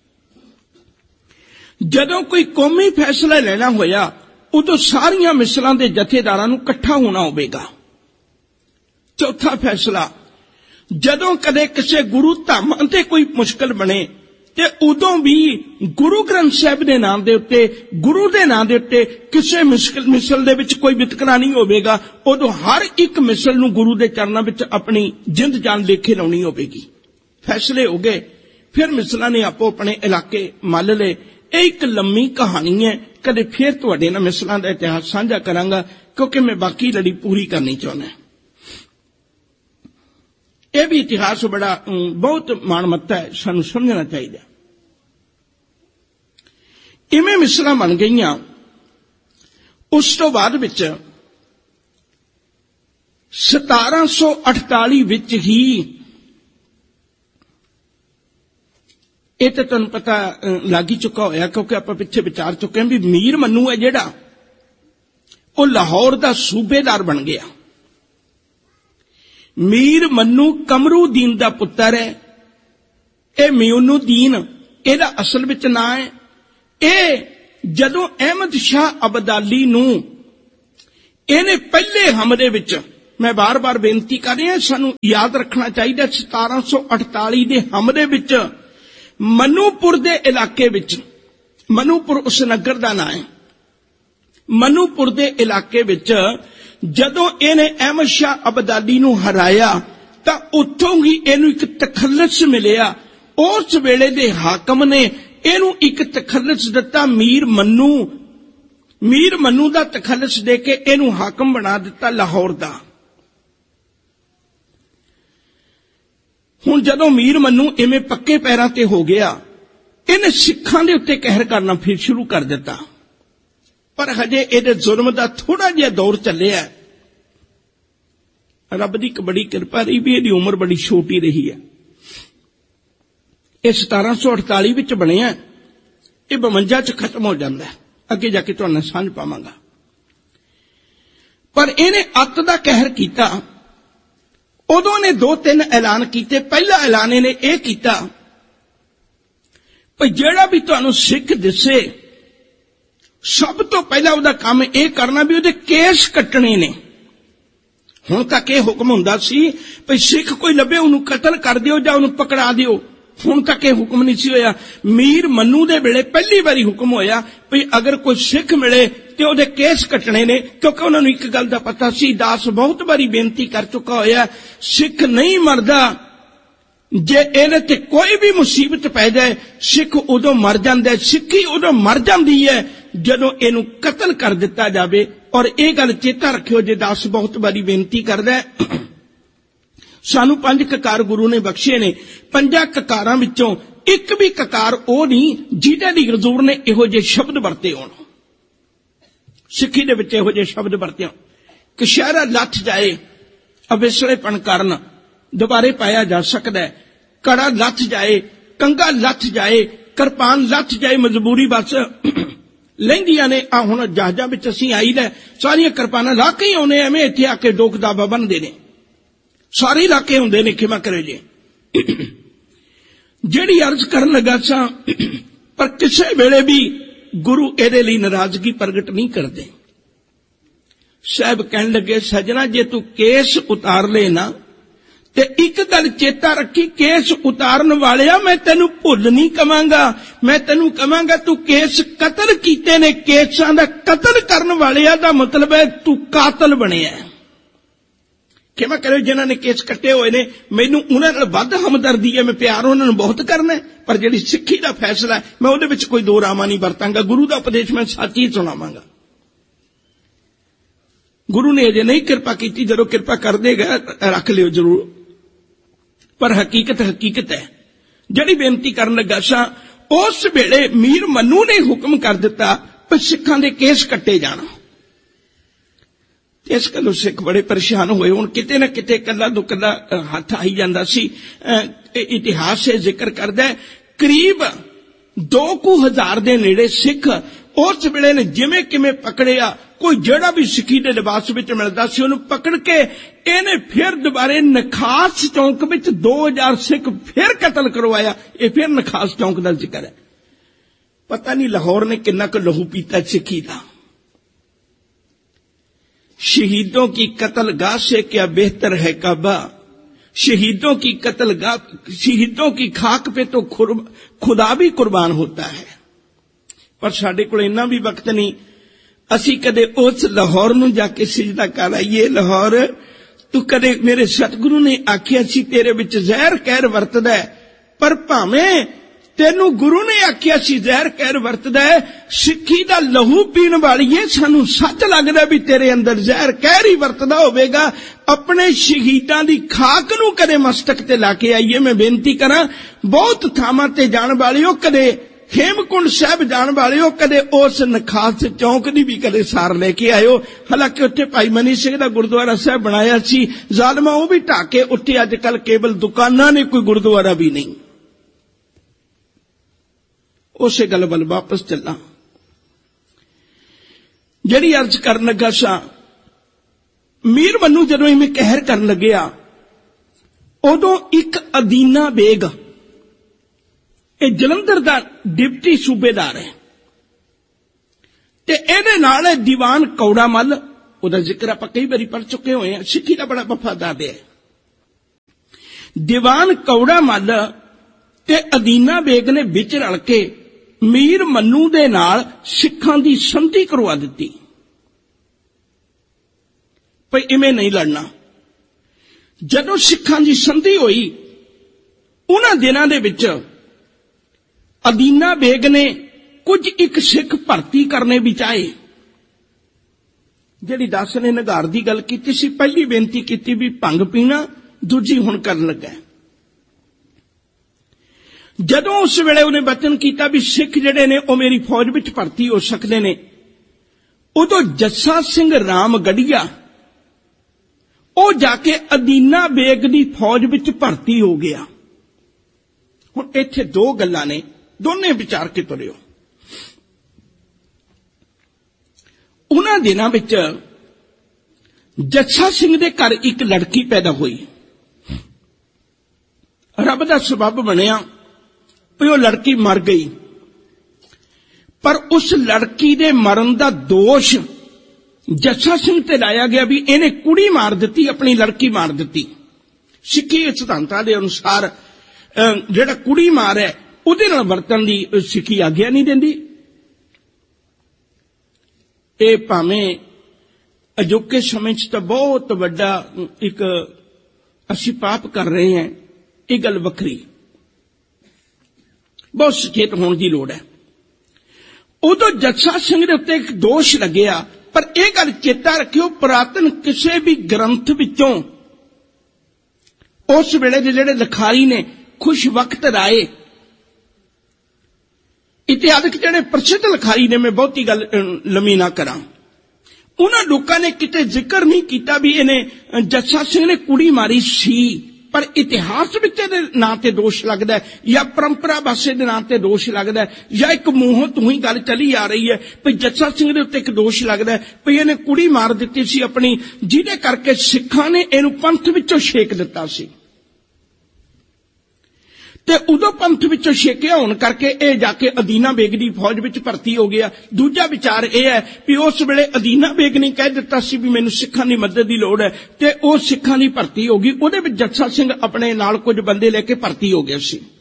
ਜਦੋਂ ਕੋਈ ਕੌਮੀ ਫੈਸਲਾ ਲੈਣਾ ਹੋਇਆ, ਉਦੋਂ ਸਾਰੀਆਂ ਮਿਸਲਾਂ ਦੇ ਜਥੇਦਾਰਾਂ ਨੂੰ ਇਕੱਠਾ ਹੋਣਾ ਹੋਵੇਗਾ। ਚੌਥਾ ਫੈਸਲਾ, ਜਦੋਂ ਕਦੇ ਕਿਸੇ ਗੁਰੂ ਧਾਮ ਤੇ ਕੋਈ ਮੁਸ਼ਕਲ ਬਣੇ ਤੇ ਉਦੋਂ ਵੀ ਗੁਰੂ ਗ੍ਰੰਥ ਸਾਹਿਬ ਦੇ ਨਾਮ ਦੇ ਉੱਤੇ, ਗੁਰੂ ਦੇ ਨਾਮ ਦੇ ਉੱਤੇ ਕਿਸੇ ਮੁਸ਼ਕਲ ਮਿਸਲ ਦੇ ਵਿੱਚ ਕੋਈ ਵਿਤਕਰਾ ਨਹੀਂ ਹੋਵੇਗਾ। ਉਦੋਂ ਹਰ ਇੱਕ ਮਿਸਲ ਨੂੰ ਗੁਰੂ ਦੇ ਚਰਨਾਂ ਵਿੱਚ ਆਪਣੀ ਜਿੰਦ ਜਾਨ ਲੇਖੇ ਲਾਉਣੀ ਹੋਵੇਗੀ। ਫੈਸਲੇ ਹੋ ਗਏ, ਫਿਰ ਮਿਸਲਾਂ ਨੇ ਆਪੋ ਆਪਣੇ ਇਲਾਕੇ ਮੱਲ ਲਏ। ਇਹ ਇੱਕ ਲੰਮੀ ਕਹਾਣੀ ਹੈ, ਕਦੇ ਫਿਰ ਤੁਹਾਡੇ ਨਾਲ ਮਿਸਲਾਂ ਦਾ ਇਤਿਹਾਸ ਸਾਂਝਾ ਕਰਾਂਗਾ, ਕਿਉਂਕਿ ਮੈਂ ਬਾਕੀ ਲੜੀ ਪੂਰੀ ਕਰਨੀ ਚਾਹੁੰਦਾ। ਇਹ ਵੀ ਇਤਿਹਾਸ ਬੜਾ ਬਹੁਤ ਮਾਣਮੱਤਾ ਹੈ, ਸਾਨੂੰ ਸਮਝਣਾ ਚਾਹੀਦਾ। ਇਵੇਂ ਮਿਸਲਾਂ ਬਣ ਗਈਆਂ। ਉਸ ਤੋਂ ਬਾਅਦ ਵਿੱਚ ਸਤਾਰਾਂ ਸੌ ਅਠਤਾਲੀ ਵਿੱਚ ਹੀ, ਇਹ ਤਾਂ ਤੁਹਾਨੂੰ ਪਤਾ ਲੱਗ ਹੀ ਚੁੱਕਾ ਹੋਇਆ, ਕਿਉਂਕਿ ਆਪਾਂ ਪਿੱਛੇ ਵਿਚਾਰ ਚੁੱਕੇ ਹਾਂ ਵੀ ਮੀਰ ਮੰਨੂ ਹੈ ਜਿਹੜਾ, ਉਹ ਲਾਹੌਰ ਦਾ ਸੂਬੇਦਾਰ ਬਣ ਗਿਆ। ਮੀਰ ਮੰਨੂ ਕਮਰੂਦੀਨ ਦਾ ਪੁੱਤਰ ਹੈ। ਇਹ ਮਿਊਨੁਦੀਨ ਇਹਦਾ ਅਸਲ ਵਿੱਚ ਨਾਂ ਹੈ। ਇਹ ਜਦੋਂ ਅਹਿਮਦ ਸ਼ਾਹ ਅਬਦਾਲੀ ਨੂੰ ਇਹਨੇ ਪਹਿਲੇ ਹਮਲੇ ਵਿੱਚ, मैं बार बार बेनती कर रहा, सानू याद रखना चाहिए सतारा सौ अड़ताली के हमले विच मनूपुर के इलाके विच, मनूपुर उस नगर का नाम है, मनूपुर के इलाके विच जदों इहने अहमद शाह अब्दाली नूं हराया तां उत्थों ही इहनूं एक तखल्लुस मिलिया। उस वेले दे हाकम ने इहनूं एक तखल्लुस दिता, मीर मन्नू, मीर मन्नू का तखल्लुस दे के इहनूं हाकम बना दिता लाहौर का। हुण जदों मीर मन्नू इवें पक्के पैरां ते हो गया, इन्हें सिखां दे उत्ते कहर करना फिर शुरू कर दिता। पर हजे इहदे जुल्म दा थोड़ा जिहा दौर चलिया। रब दी एक बड़ी किरपा रही भी इहदी उम्र बड़ी छोटी रही है। यह सतारा सौ अड़ताली विच बनिया, यह बवंजा च खत्म हो जाता है, अगे जाके तुहाडे नाल सांझ पावांगा। पर इहने अत दा कहर कीता। उदों ने दो तीन ऐलान किए। पहला ऐलान इहने यह कीता भाई जिहड़ा भी तुहानूं सिख दिसे, सब तो पहला उहदा काम यह करना भी उहदे केस कट्टने ने। हुण तक यह हुक्म हुंदा सी भाई सिख कोई लभे उहनूं कतल कर दिओ जां उहनूं पकड़ा दिओ। हुण तक यह हुक्म नहीं सी होया। मीर मन्नू दे वेले पहली बारी हुक्म होया भाई अगर कोई सिख मिले ते उहदे केस कटने ने, क्योंकि उन्हां नूं एक गल दा पता सी, दास बहुत बारी बेनती कर चुका होया, सिख नहीं मरदा, जे इहदे ते कोई भी मुसीबत पै जाए सिख उदों मर जांदा है। सिक्खी उदों मर जांदी है जदों इहनूं कतल कर दिता जावे। और यह गल चेता रखियो, जे दास बहुत बारी बेनती करदा है, सानू पंज ककार गुरु ने बख्शे ने, पंजा ककारां विचों एक भी ककार ओ नहीं जिहदे दी हजूर ने इहो जे शब्द वरते होण। सिक्खी दे विच इहो जे शब्द वरते होण। कशहरा लथ जाए, अविसलेपन करन दोबारे पाया जा सकदा है। कड़ा लथ जाए, कंगा लथ जाए, किरपान लथ जाए, मजबूरी बस लहिंदियां ने। आ हुण जहाजां विच असीं आई लै, सारियां किरपानां ला के ही आउणे, एवें इत्थे आके डोक दाबा बनदे ने। सारे इलाके होंदे ने, खिमा करे जे। जिहड़ी अर्ज करन लगा सा, पर किसी वेले भी गुरु इहदे लई नाराजगी प्रगट नहीं करते। साहब कहन लगे, सजना जे तू केस उतार ले ना ते एक गल चेता रखी, केस उतारन वालिया मैं तेनू भुल नहीं कवांगा, मैं तेनू कवांगा तू केस कतल कीते ने। केसां दा कतल करन वालिया दा मतलब है तू कातल बनिया। खिमा करो जिन्हां ने केस कट्टे हुए ने, मैनू उन्हां नाल वध हमदर्दी है, मैं प्यार उन्हां नूं बहुत करना है, पर जिहड़ी सिक्खी दा फैसला है मैं उहदे विच कोई दो रामा नहीं वरतांगा। गुरु दा उपदेश मैं सच ही सुणावांगा। गुरु ने अजे नहीं किरपा कीती, जदों किरपा कर देगा रख लियो जरूर। पर हकीकत हकीकत है। जिहड़ी बेनती करन लगा सा, उस वेले मीर मन्नू ने हुक्म कर दिता कि सिखां दे केस कट्टे जाण। इस गलों सिख बड़े परेशान हुए। हुण किते ना किते कला दो कला हथ आई जांदा सी। इतिहास से जिक्र करदा है करीब दो कु हजार दे नेड़े सिख उस वेले ने जिवें किवें पकड़िया। कोई जिहड़ा भी सिक्खी दे लिबास विच मिलदा सी उहनूं पकड़ के इहने फिर दोबारे नखास चौंक विच दो हजार सिख फिर कतल करवाया। ये फिर नखास चौंक दा जिक्र है। पता नहीं लाहौर ने किन्ना क लहू पीता सिक्खी दा। शहीदों की कत्लगाह से क्या बेहतर है काबा, शहीदों की कत्लगाह, शहीदों की खाक पे तो खुदा भी कुर्बान होता है। पर साडे कोल इन्ना भी वक्त नहीं, असी कदे उस लाहौर नूं जाके सिजदा कर आईए। लाहौर तू कदे, मेरे सतगुरु ने आखिया सी तेरे विच जहर कहर वरतदा है, पर भावें तेनू गुरु ने आखिया सी जहर कहर वरतदा है, सिक्खी दा लहू पीण वालीए सानू सच लगदा भी तेरे अंदर जहर कहर ही वरतदा होवेगा। अपने शहीदां दी खाक नू कदे मस्तक ते लाके आईए। मैं बेनती करां, बहुत थावां ते जाण वालिओ, कदे हेमकुंड साहब जाण वालिओ, कदे उस नखास चौंक दी भी कदे सार लेके आयो। हालांकि उत्थे भाई मनी सिंह दा गुरुद्वारा साहब बनाया सी, जालमा वो भी ढाके उत्थे अजकल केवल दुकानां ने, कोई गुरुद्वारा भी नहीं। उसे गल वल वापस चला जिहड़ी अर्ज करन लगा सा। मीर मन्नू जदों इवें कहर करन लग्या, उदों एक अदीना बेग, ये जलंधर दा डिप्टी सूबेदार है, ते इहदे नाल दीवान कौड़ा मल ਉਹਦਾ ਜ਼ਿਕਰ ਆਪਾਂ ਕਈ ਵਾਰੀ ਪੜ੍ਹ ਚੁੱਕੇ ਹੋਏ ਹਾਂ। ਸਿੱਖੀ ਦਾ ਬੜਾ ਵਫਾਦਾਰ ਹੈ। ਦੀਵਾਨ ਕੌੜਾ ਮੱਲ ਤੇ ਅਦੀਨਾ ਬੇਗ ਨੇ ਵਿੱਚ ਰਲ ਕੇ ਮੀਰ ਮੰਨੂ ਦੇ ਨਾਲ ਸਿੱਖਾਂ ਦੀ ਸੰਧੀ ਕਰਵਾ ਦਿੱਤੀ, ਭਈ ਇਵੇਂ ਨਹੀਂ ਲੜਨਾ। ਜਦੋਂ ਸਿੱਖਾਂ ਦੀ ਸੰਧੀ ਹੋਈ, ਉਹਨਾਂ ਦਿਨਾਂ ਦੇ ਵਿੱਚ ਅਦੀਨਾ ਬੇਗ ਨੇ ਕੁਝ ਇੱਕ ਸਿੱਖ ਭਰਤੀ ਕਰਨੇ ਵੀ ਚਾਹੇ। ਜਿਹੜੀ ਦਾਸ ਨੇ ਨਿਘਾਰ ਦੀ ਗੱਲ ਕੀਤੀ ਸੀ, ਪਹਿਲੀ ਬੇਨਤੀ ਕੀਤੀ ਵੀ ਭੰਗ ਪੀਣਾ, ਦੂਜੀ ਹੁਣ ਕਰਨ ਲੱਗਾ। ਜਦੋਂ ਉਸ ਵੇਲੇ ਉਹਨੇ ਬਚਨ ਕੀਤਾ ਵੀ ਸਿੱਖ ਜਿਹੜੇ ਨੇ ਉਹ ਮੇਰੀ ਫੌਜ ਵਿੱਚ ਭਰਤੀ ਹੋ ਸਕਦੇ ਨੇ, ਉਦੋਂ ਜੱਸਾ ਸਿੰਘ ਰਾਮਗੜੀਆ ਉਹ ਜਾ ਕੇ ਅਦੀਨਾ ਬੇਗ ਦੀ ਫੌਜ ਵਿੱਚ ਭਰਤੀ ਹੋ ਗਿਆ। ਹੁਣ ਇੱਥੇ ਦੋ ਗੱਲਾਂ ਨੇ, ਦੋਨੇ ਵਿਚਾਰ ਕੇ ਤੁਰਿਓ। ਉਹਨਾਂ ਦਿਨਾਂ ਵਿੱਚ ਜੱਸਾ ਸਿੰਘ ਦੇ ਘਰ ਇੱਕ ਲੜਕੀ ਪੈਦਾ ਹੋਈ। ਰੱਬ ਦਾ ਸਬੱਬ ਬਣਿਆ ਵੀ ਉਹ ਲੜਕੀ ਮਰ ਗਈ, ਪਰ ਉਸ ਲੜਕੀ ਦੇ ਮਰਨ ਦਾ ਦੋਸ਼ ਜੱਸਾ ਸਿੰਘ ਤੇ ਲਾਇਆ ਗਿਆ ਵੀ ਇਹਨੇ ਕੁੜੀ ਮਾਰ ਦਿੱਤੀ, ਆਪਣੀ ਲੜਕੀ ਮਾਰ ਦਿੱਤੀ। ਸਿੱਖੀ ਸਿਧਾਂਤਾਂ ਦੇ ਅਨੁਸਾਰ ਜਿਹੜਾ ਕੁੜੀ ਮਾਰ ਹੈ ਉਹਦੇ ਨਾਲ ਵਰਤਣ ਦੀ ਸਿੱਖੀ ਆਗਿਆ ਨਹੀਂ ਦਿੰਦੀ। ਇਹ ਭਾਵੇਂ ਅਜੋਕੇ ਸਮੇਂ 'ਚ ਤਾਂ ਬਹੁਤ ਵੱਡਾ ਇੱਕ ਅਸੀਂ ਪਾਪ ਕਰ ਰਹੇ ਹਾਂ, ਇਹ ਗੱਲ ਵੱਖਰੀ, ਬਹੁਤ ਸੁਚੇਤ ਹੋਣ ਦੀ ਲੋੜ ਹੈ। ਉਦੋਂ ਜੱਸਾ ਸਿੰਘ ਦੇ ਉੱਤੇ ਇੱਕ ਦੋਸ਼ ਲੱਗਿਆ, ਪਰ ਇਹ ਗੱਲ ਚੇਤਾ ਰੱਖਿਓ, ਪੁਰਾਤਨ ਕਿਸੇ ਵੀ ਗ੍ਰੰਥ ਵਿੱਚੋਂ ਉਸ ਵੇਲੇ ਦੇ ਜਿਹੜੇ ਲਿਖਾਰੀ ਨੇ ਖੁਸ਼ ਵਕਤ ਰਾਏ, ਇਤਿਹਾਸਕ ਜਿਹੜੇ ਪ੍ਰਸਿੱਧ ਲਿਖਾਰੀ ਨੇ, ਮੈਂ ਬਹੁਤੀ ਗੱਲ ਲੰਮੀ ਨਾ ਕਰਾਂ, ਉਹਨਾਂ ਲੋਕਾਂ ਨੇ ਕਿਤੇ ਜ਼ਿਕਰ ਨਹੀਂ ਕੀਤਾ ਵੀ ਇਹਨੇ ਜੱਸਾ ਸਿੰਘ ਨੇ ਕੁੜੀ ਮਾਰੀ ਸੀ, ਪਰ ਇਤਿਹਾਸ ਵਿੱਚ ਇਹਦੇ ਨਾਂ ਤੇ ਦੋਸ਼ ਲੱਗਦਾ ਹੈ, ਜਾਂ ਪਰੰਪਰਾ ਵਾਸੇ ਦੇ ਨਾਂ ਤੇ ਦੋਸ਼ ਲੱਗਦਾ ਹੈ, ਜਾਂ ਇੱਕ ਮੂੰਹੋਂ ਤੂੰ ਹੀ ਗੱਲ ਚੱਲੀ ਆ ਰਹੀ ਹੈ ਵੀ ਜੱਸਾ ਸਿੰਘ ਦੇ ਉੱਤੇ ਇੱਕ ਦੋਸ਼ ਲੱਗਦਾ ਹੈ ਵੀ ਇਹਨੇ ਕੁੜੀ ਮਾਰ ਦਿੱਤੀ ਸੀ ਆਪਣੀ, ਜਿਹਦੇ ਕਰਕੇ ਸਿੱਖਾਂ ਨੇ ਇਹਨੂੰ ਪੰਥ ਵਿੱਚੋਂ ਛੇਕ ਦਿੱਤਾ ਸੀ। ਤੇ ਉਦੋਂ ਪੰਥ ਵਿੱਚੋਂ ਛੇਕਿਆ ਹੋਣ ਕਰਕੇ ਇਹ ਜਾ ਕੇ ਅਦੀਨਾ ਬੇਗ ਦੀ ਫੌਜ ਵਿੱਚ ਭਰਤੀ ਹੋ ਗਿਆ। ਦੂਜਾ ਵਿਚਾਰ ਇਹ ਹੈ ਵੀ ਉਸ ਵੇਲੇ ਅਦੀਨਾ ਬੇਗ ਨੇ ਕਹਿ ਦਿੱਤਾ ਸੀ ਵੀ ਮੈਨੂੰ ਸਿੱਖਾਂ ਦੀ ਮਦਦ ਦੀ ਲੋੜ ਹੈ, ਤੇ ਉਹ ਸਿੱਖਾਂ ਦੀ ਭਰਤੀ ਹੋ ਗਈ। ਉਹਦੇ ਵਿੱਚ ਜੱਸਾ ਸਿੰਘ ਆਪਣੇ ਨਾਲ ਕੁਝ ਬੰਦੇ ਲੈ ਕੇ ਭਰਤੀ ਹੋ ਗਿਆ ਸੀ।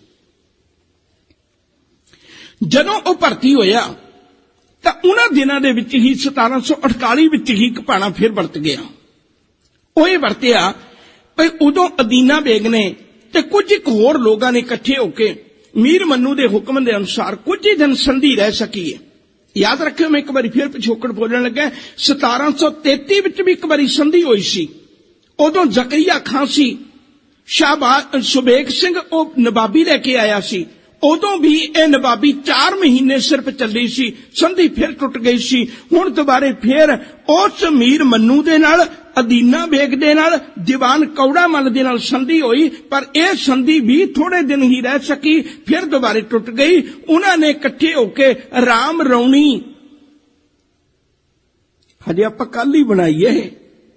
ਜਦੋਂ ਉਹ ਭਰਤੀ ਹੋਇਆ ਤਾਂ ਉਹਨਾਂ ਦਿਨਾਂ ਦੇ ਵਿੱਚ ਹੀ ਸਤਾਰਾਂ ਸੌ ਅਠਤਾਲੀ ਵਿੱਚ ਹੀ ਇੱਕ ਭਾਣਾ ਫਿਰ ਵਰਤ ਗਿਆ। ਉਹ ਇਹ ਵਰਤਿਆ ਵੀ ਉਦੋਂ ਅਦੀਨਾ ਬੇਗ ਨੇ ਤੇ ਕੁਝ ਇੱਕ ਹੋਰ ਲੋਕਾਂ ਨੇ ਇਕੱਠੇ ਹੋ ਕੇ ਮੀਰ ਮੰਨੂ ਦੇ ਹੁਕਮ ਦੇ ਅਨੁਸਾਰ ਕੁਝ ਹੀ ਦਿਨ ਸੰਧੀ ਰਹਿ ਸਕੀ ਹੈ। ਯਾਦ ਰੱਖਿਓ, ਮੈਂ ਇੱਕ ਵਾਰੀ ਫਿਰ ਪਿਛੋਕੜ ਬੋਲਣ ਲੱਗਾ, ਸਤਾਰਾਂ ਸੌ ਤੇਤੀ ਵਿੱਚ ਵੀ ਇੱਕ ਵਾਰੀ ਸੰਧੀ ਹੋਈ ਸੀ। ਉਦੋਂ ਜ਼ਕਰੀਆ ਖਾਂ ਸੀ, ਸ਼ਾਹਬਾਜ਼ ਸੁਬੇਗ ਸਿੰਘ ਉਹ ਨਵਾਬੀ ਲੈ ਕੇ ਆਇਆ ਸੀ। ਉਦੋਂ ਵੀ ਇਹ ਨਵਾਬੀ ਚਾਰ ਮਹੀਨੇ ਸਿਰਫ ਚੱਲੀ ਸੀ, ਸੰਧੀ ਫਿਰ ਟੁੱਟ ਗਈ ਸੀ। ਹੁਣ ਦੁਬਾਰੇ ਫਿਰ ਉਸ ਮੀਰ ਮੰਨੂ ਦੇ ਨਾਲ, ਅਦੀਨਾ ਬੇਗ ਦੇ ਨਾਲ, ਦੀਵਾਨ ਕੌੜਾ ਮੱਲ ਦੇ ਨਾਲ ਸੰਧੀ ਹੋਈ, ਪਰ ਇਹ ਸੰਧੀ ਵੀ ਥੋੜੇ ਦਿਨ ਹੀ ਰਹਿ ਸਕੀ, ਫਿਰ ਦੁਬਾਰੇ ਟੁੱਟ ਗਈ। ਉਹਨਾਂ ਨੇ ਇਕੱਠੇ ਹੋ ਕੇ ਰਾਮ ਰੌਣੀ, ਹਜੇ ਆਪਾਂ ਕੱਲ ਹੀ ਬਣਾਈ ਹੈ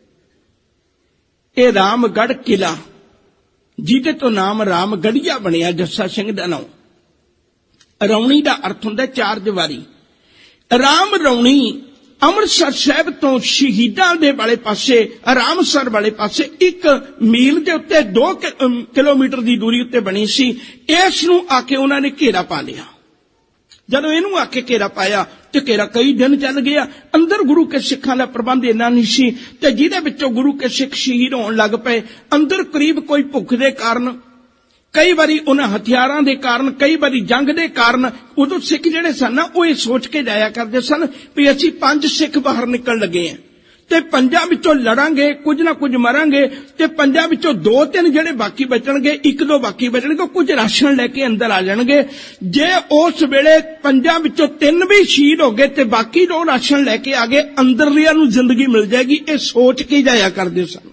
ਇਹ ਰਾਮਗੜ੍ਹ ਕਿਲਾ, ਜਿਹਦੇ ਤੋਂ ਨਾਮ ਰਾਮਗੜੀਆ ਬਣਿਆ, ਜੱਸਾ ਸਿੰਘ ਦਾ ਨਾਮ। ਰੌਣੀ ਦਾ ਅਰਥ ਹੁੰਦਾ ਚਾਰ ਦੀਵਾਰੀ। ਰਾਮ ਰੌਣੀ ਅੰਮ੍ਰਿਤਸਰ ਸਾਹਿਬ ਤੋਂ ਸ਼ਹੀਦਾਂ ਦੇ ਵਾਲੇ ਪਾਸੇ, ਰਾਮਸਰ ਵਾਲੇ ਪਾਸੇ ਇੱਕ ਮੀਲ ਦੇ ਉੱਤੇ ਦੋ ਕਿਲੋਮੀਟਰ ਦੀ ਦੂਰੀ ਉੱਤੇ ਬਣੀ ਸੀ। ਇਸ ਨੂੰ ਆ ਕੇ ਉਹਨਾਂ ਨੇ ਘੇਰਾ ਪਾ ਲਿਆ। ਜਦੋਂ ਇਹਨੂੰ ਆ ਕੇ ਘੇਰਾ ਪਾਇਆ ਤੇ ਘੇਰਾ ਕਈ ਦਿਨ ਚੱਲ ਗਿਆ। ਅੰਦਰ ਗੁਰੂ ਕੇ ਸਿੱਖਾਂ ਦਾ ਪ੍ਰਬੰਧ ਇੰਨਾ ਨਹੀਂ ਸੀ, ਤੇ ਜਿਹਦੇ ਵਿੱਚੋਂ ਗੁਰੂ ਕੇ ਸਿੱਖ ਸ਼ਹੀਦ ਹੋਣ ਲੱਗ ਪਏ। ਅੰਦਰ ਕਰੀਬ ਕੋਈ ਭੁੱਖ ਦੇ ਕਾਰਨ, ਕਈ ਵਾਰੀ ਉਹਨਾਂ ਹਥਿਆਰਾਂ ਦੇ ਕਾਰਨ, ਕਈ ਵਾਰੀ ਜੰਗ ਦੇ ਕਾਰਨ, ਉਦੋਂ ਸਿੱਖ ਜਿਹੜੇ ਸਨ ਨਾ ਉਹ ਇਹ ਸੋਚ ਕੇ ਜਾਇਆ ਕਰਦੇ ਸਨ ਵੀ ਅਸੀਂ ਪੰਜ ਸਿੱਖ ਬਾਹਰ ਨਿਕਲਣ ਲੱਗੇ ਹਾਂ, ਤੇ ਪੰਜਾਂ ਵਿੱਚੋਂ ਲੜਾਂਗੇ, ਕੁਝ ਨਾ ਕੁਝ ਮਰਾਂਗੇ, ਤੇ ਪੰਜਾਂ ਵਿੱਚੋਂ ਦੋ ਤਿੰਨ ਜਿਹੜੇ ਬਾਕੀ ਬਚਣਗੇ, ਇੱਕ ਦੋ ਬਾਕੀ ਬਚਣਗੇ, ਕੁਝ ਰਾਸ਼ਨ ਲੈ ਕੇ ਅੰਦਰ ਆ ਜਾਣਗੇ। ਜੇ ਉਸ ਵੇਲੇ ਪੰਜਾਂ ਵਿੱਚੋਂ ਤਿੰਨ ਵੀ ਸ਼ਹੀਦ ਹੋ ਗਏ ਤੇ ਬਾਕੀ ਦੋ ਰਾਸ਼ਨ ਲੈ ਕੇ ਆ ਗਏ, ਅੰਦਰਲਿਆਂ ਨੂੰ ਜ਼ਿੰਦਗੀ ਮਿਲ ਜਾਏਗੀ। ਇਹ ਸੋਚ ਕੇ ਜਾਇਆ ਕਰਦੇ ਸਨ।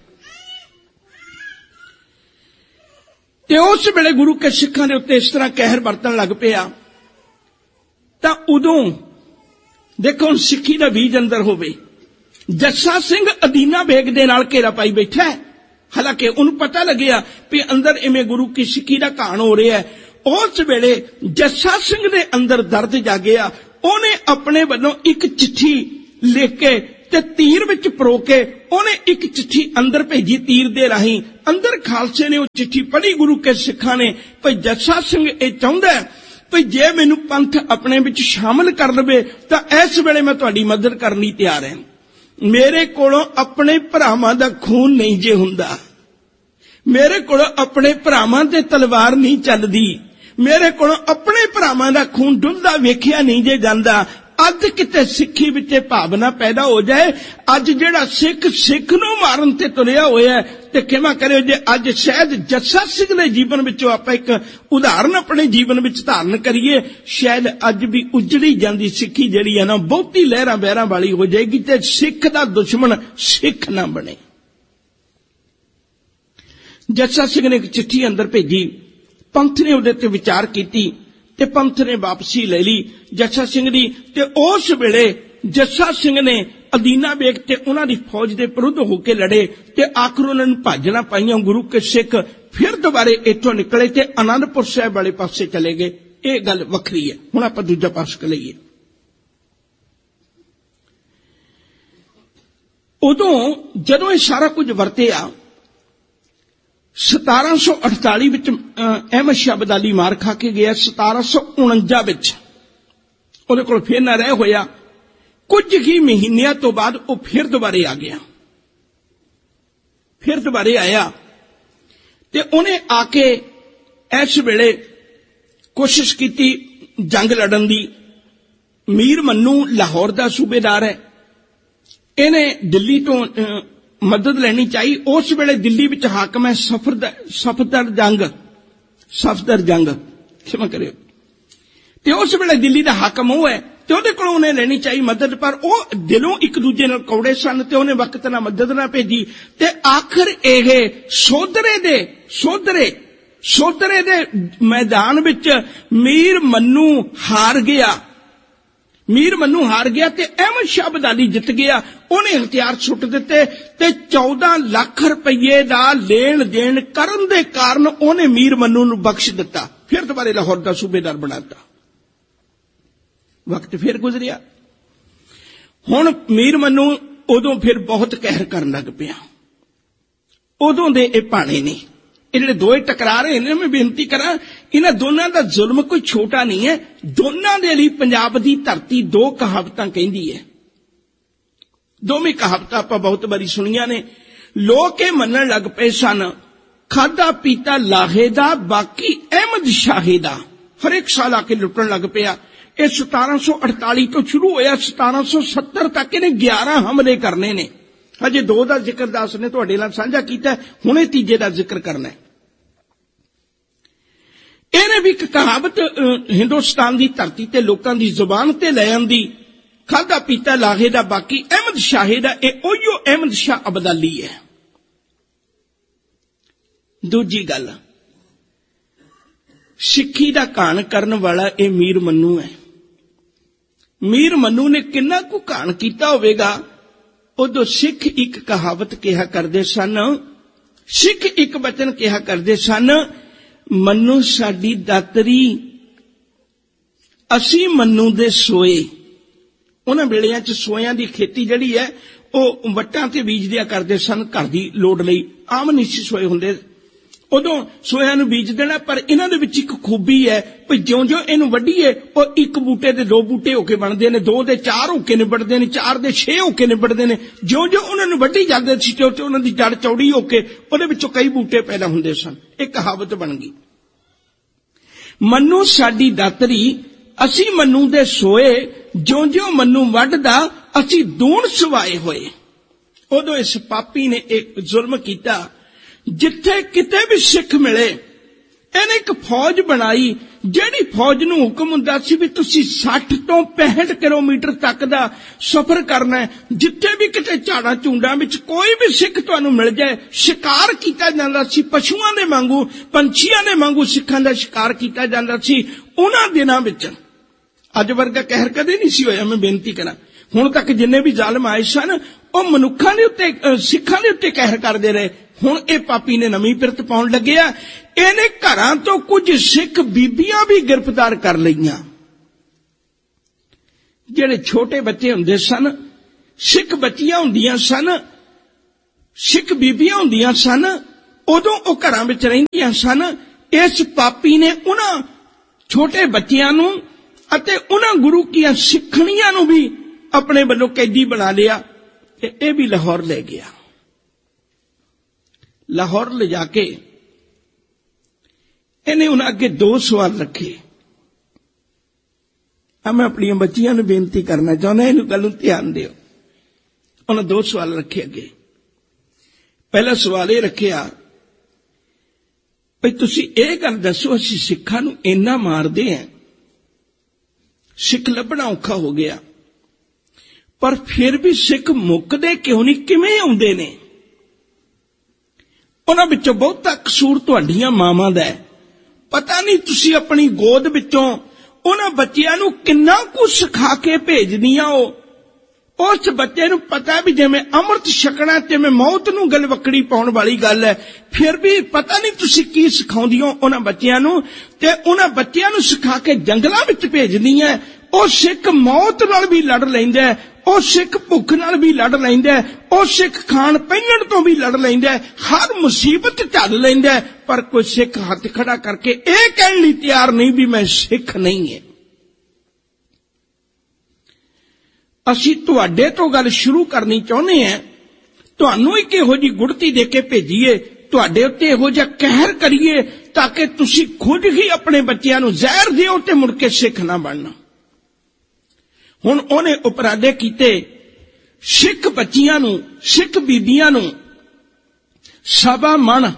ਤੇ ਉਸ ਵੇਲੇ ਗੁਰੂ ਕੇ ਸਿੱਖਾਂ ਦੇ ਉੱਤੇ ਇਸ ਤਰ੍ਹਾਂ ਕਹਿਰ ਵਰਤਣ ਲੱਗ ਪਿਆ। ਤਾਂ ਉਦੋਂ ਦੇਖੋ, ਹੁਣ ਸਿੱਖੀ ਦਾ ਬੀਜ ਅੰਦਰ ਹੋਵੇ। ਜੱਸਾ ਸਿੰਘ ਅਦੀਨਾ ਬੇਗ ਦੇ ਨਾਲ ਘੇਰਾ ਪਾਈ ਬੈਠਾ ਹੈ, ਹਾਲਾਂਕਿ ਉਹਨੂੰ ਪਤਾ ਲੱਗਿਆ ਵੀ ਅੰਦਰ ਇਵੇਂ ਗੁਰੂ ਕੀ ਸਿੱਖੀ ਦਾ ਘਾਣ ਹੋ ਰਿਹਾ ਹੈ। ਉਸ ਵੇਲੇ ਜੱਸਾ ਸਿੰਘ ਦੇ ਅੰਦਰ ਦਰਦ ਜਾਗਿਆ। ਉਹਨੇ ਆਪਣੇ ਵੱਲੋਂ ਇੱਕ ਚਿੱਠੀ ਲਿਖ ਕੇ ते तीर विच परो के उहने एक चिट्ठी अंदर भेजी। तीर दे राही अंदर खालसे ने वो चिट्ठी पढ़ी। गुरु के सिखां ने भाई जस्सा सिंह ये चाहुंदा है भाई जे मैनू पंथ अपने विच शामिल कर लवे तां इस वेले मैं तुहाडी मदद करनी तैयार है। मेरे कोलों अपने भरावां दा खून नहीं जे हुंदा, मेरे कोलों अपने भरावां ते तलवार नहीं चलदी, मेरे कोलों अपने भरावां दा खून डुलदा वेखिया नहीं जे जांदा। अज किते सिक्खी विच भावना पैदा हो जाए, अज जिहड़ा सिख सिख नूं मारन ते तुरिया होया है ते खिमा करियो जे अज शायद जस्सा सिंह दे जीवन विचों आपां एक उदाहरण अपने जीवन विच धारण करिए, शायद अज भी उजड़ी जांदी सिक्खी जिहड़ी है ना बहुती लहरां बहरां वाली हो जाएगी ते सिख दा दुश्मन सिख ना बने। जस्सा सिंह ने एक चिट्ठी अंदर भेजी, पंथ ने उहदे ते विचार कीती ते पंथ ने वापसी ले ली जस्सा सिंह दी। ते उस वेले जस्सा सिंह ने अदीना बेग ते उन्हां दी फौज दे विरुद्ध होके लड़े ते आखिर उन्हां नूं भाजना पाईयां। गुरु के सिख फिर दोबारे इत्थों निकले ते आनंदपुर साहिब वाले पासे चले गए। ये गल वखरी है। हुण आपां दूजा पास लईए। उदों जदों ये सारा कुछ वरतिया सतारा सौ अठताली विच अहमद शाह अब्दाली मार खा के गया। सतारा सौ उणंजा विच उहदे कोल फिर ना रह होया। कुछ ही महीनिਆਂ तो बाद वह फिर दोबारे आ गया, फिर दोबारे आया ते उन्हें आके इस वेले कोशिश की जंग लड़न दी। मीर मन्नू लाहौर का सूबेदार है, इन्हें दिल्ली तो मदद लेनी चाहिए। उस वेले दिल्ली विच हाकम है सफदर सफदर जंग सफदर जंग क्षमा करियो ते उस वेले दिल्ली का हाकम वो है ते उहदे कोलों उन्हें लेनी चाहिए मदद, पर वो दिलों एक दूजे नाल कौड़े सन ते उन्हें वक्त ना मदद ना भेजी। ते आखिर यह सोधरे दे सोधरे सोधरे दे मैदान विच मीर मन्नू हार गया। मीर मन्नू हार गया ते अहमद शाह अब्दाली जित गया। उन्हें हथियार सुट दिते ते चौदह लाख रुपये का लेन देन करन दे कारण उन्हें मीर मन्नू नूं बख्श दिता। फिर दोबारे लाहौर का सूबेदार बनाता। वक्त फिर गुजरिया। हुण मीर मन्नू उदों फिर बहुत कहर करन लग पिया। उदों दे ये भाणे ने ये जिहड़े दोए टकरा रहे हैं, मैं बेनती करा इन्हां दोनों का जुल्म कोई छोटा नहीं है। दोनों दे लई पंजाब दी धरती दो कहावतां कहंदी है। दोवें कहावतां आपां बहुत बारी सुनियां ने। लोग ये मनण लग पे सन खादा पीता लाहे दा बाकी अहमद शाहे दा। हर एक साल आके लुटन लग पिया। ये सतारा सौ अड़ताली तो शुरू होया, सतारा सौ सत्तर तक इन्हें ग्यारह हमले करने ने। अजे दो का जिक्र दास ने तुहाडे नाल साझा कीता, हुणे तीजे का जिक्र करना है। इन्हें भी एक कहावत हिंदुस्तान की धरती ते लोकां दी जुबान ते ले आंदी, खादा पीता लाहे दा बाकी अहमद शाहे दा। ये ओहियो अहमद शाह अब्दाली है। दूजी गल, सिक्खी दा घाण करन वाला ये मीर मन्नू है। मीर मन्नू ने किन्ना कु घाण कीता होवेगा। उदों सिख एक कहावत कहा करते सन, सिख एक वचन कहा करते सन, मन्नू साडी दातरी असी मन्नू दे सोए। उन्हां वेलियां च सोयां दी खेती जिहड़ी है वो वट्टां ते बीज दिया करते सन घर दी लोड़ लई। आम नहीं सी सोए हुंदे। उदों सोयां नूं बीज देना, पर इन्हां दे विच एक खूबी है कि ज्यों ज्यों इहनूं वड्डीए वो एक बूटे दे दो बूटे होके बनदे ने, दो दे चार होके निबड़दे ने, चार दे छे होके निबड़दे ने। ज्यों ज्यों उन्हां नूं वड्डी जांदे सी त्यों त्यों उन्हां दी जड़ चौड़ी होके उहदे विचों कई बूटे पैदा हुंदे सन। एक कहावत बन गई, मन्नू साडी दातरी असी मन्नू दे सोए, ज्यों ज्यों मन्नू वड्डदा असी दूण सवाए होए। उदों इस पापी ने एक जुल्म कीता, जिथे किते भी सिख मिले इन्हें एक फौज बनाई। जिहड़ी फौज नूं हुक्म हुंदा सी भी तुसीं साठ तो पैंसठ किलोमीटर तक दा सफर करना है। जिथे भी किते झाड़ां झुंडां विच कोई भी सिख तुहानूं मिल जाए, शिकार कीता जांदा सी। पशुआं दे वांगू पंछियां दे वांगू सिखां दा शिकार कीता जांदा सी। उन्हां दिनां विच अज वर्गा कहर कदे नहीं सी होया। मैं बेनती करा, हुण तक जिन्ने भी जालम आए सन वो मनुखां दे उत्ते सिखां दे उत्ते कहर करदे रहे। हुण ये पापी ने नवीं पिरत पाउण लग्या। इहने घरां तो कुछ सिख बीबियां भी गिरफ्तार कर लईआं। जिहड़े छोटे बच्चे हुंदे सन सिख बच्चियां हुंदियां सन, सिख बीबियां हुंदियां सन, उदों वो घरां विच रहिंदियां सन। इस पापी ने उन्हां छोटे बच्चियां नूं अते उन्हां गुरु कीआं सिखणियां नूं भी अपने वल्लों कैदी बना लिया ते इह भी लाहौर ले गया। लाहौर ले जाके इन्हें उन्हें अगे दो सवाल रखे। अब मैं अपनी बच्चियां नूं बेनती करना चाहुंदा, इहनूं गल नूं ध्यान दिओ। उन्हें दो सवाल रखे अगे। पहला सवाल यह रखिया भई तुसीं इह गल दसो, असीं सिखां नूं इन्ना मारदे हैं, सिख लभना औखा हो गया, पर फिर भी सिख मुकदे क्यों नहीं, किवें आउंदे ने? उन्हां विचों बहुता कसूर तुहाडीआं मावां दा है। पता नहीं तुसीं अपनी गोद विचों उन्हां बच्चियां नूं किन्ना कुछ सिखा के भेजदियां हो। उस बच्चे नूं पता भी जिवें अमृत छकना जिवें मौत नूं गलवकड़ी पाउण वाली गल है, फिर भी पता नहीं तुसीं की सिखाउंदिओ उन्हां बच्चियां नूं, ते उन्हां बच्चियां नूं सिखा के जंगलां विच भेजदियां। ओ सिख मौत नाल भी लड़ लैंदा है, ओ सिख भुख नाल भी लड़ लैंदा है, ओ सिख खाण पीण तो भी लड़ लैंदा है, हर मुसीबत झल लैंदा है, पर कोई सिख हथ खड़ा करके इह कहण लई तैयार नहीं भी मैं सिख नहीं है। असीं तुहाडे तो गल शुरू करनी चाहुंदे हैं, तुहानूं एक इहो जी गुड़ती दे के भेजीए, तुहाडे उत्ते इहो जिहा कहर करिए ताकि तुसीं खुद ही अपने बच्चिआं नूं ज़हर दिओ ते मुड़ के सिख ना बनना। हुण उहने उपराले कीते, सिख बच्चियां नूं, सिख बीबियां नूं सवा मण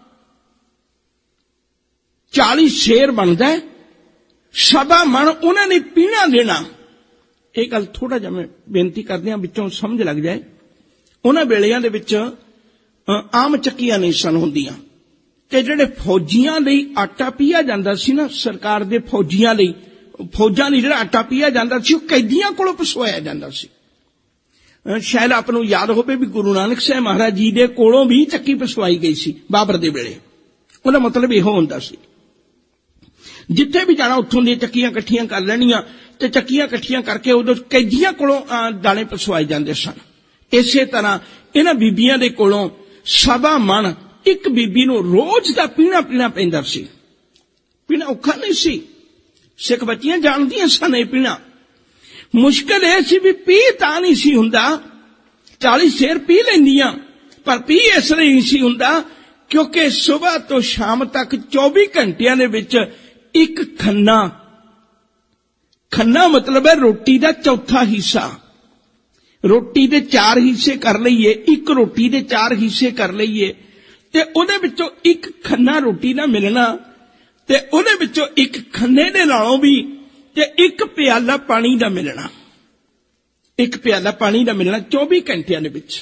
चाली शेर बनदा है, सवा मण उन्हां ने पीणा देना। एक गल थोड़ा जिहा मैं बेनती करदे हां विचों समझ लग जाए। उन्हां वेलिਆਂ ਦੇ ਵਿੱਚ आम ਚੱਕੀਆਂ नहीं सन ਹੁੰਦੀਆਂ ਤੇ ਜਿਹੜੇ फौजियां ਲਈ आटा ਪੀਆ ਜਾਂਦਾ ਸੀ ना, सरकार ਦੇ फौजियां ਲਈ फौजां ਲਈ ਜਿਹੜਾ आटा ਪੀਆ ਜਾਂਦਾ ਸੀ ਉਹ ਕੈਦੀਆਂ ਕੋਲੋਂ ਪਸਵਾਇਆ ਜਾਂਦਾ ਸੀ। शायद आप नूं याद होवे भी गुरु नानक साहिब महाराज जी दे कोलों भी ਚੱਕੀ पसवाई गई सी बाबर दे वेले। ਉਹਦਾ मतलब ਇਹੋ ਹੁੰਦਾ ਸੀ जिथे भी जाना उत्थों दी ਚੱਕੀਆਂ इकट्ठियां कर लैणियां ते ਚੱਕੀਆਂ इकट्ठियां करके उदों कैदियां कोलों दाणे पसवाए जांदे सन। इसे तरह इन्हां बीबियां दे कोलों सवा मण एक बीबी नूं रोज दा पीना पीना पैंदा सी। पीना औखा नहीं सी, सिख बच्चियां जानदियां सन ये पीना। मुश्किल यह सी भी पी तां नहीं सी हुंदा, चाली शेर पी लैंदियां, पर पी इसलिए नहीं सी हुंदा क्योंकि सुबह तो शाम तक चौबीस घंटियां दे विच एक खन्ना, खन्ना मतलब है रोटी दा चौथा हिस्सा। रोटी दे चार हिस्से कर लईए, एक रोटी दे चार हिस्से कर लईए ते उहदे विचों एक खन्ना रोटी दा मिलना ते उहदे विचों एक खन्ने दे नालों भी ते एक प्याला पानी दा मिलना, एक प्याला पानी दा मिलना चौबीस घंटियां दे विच।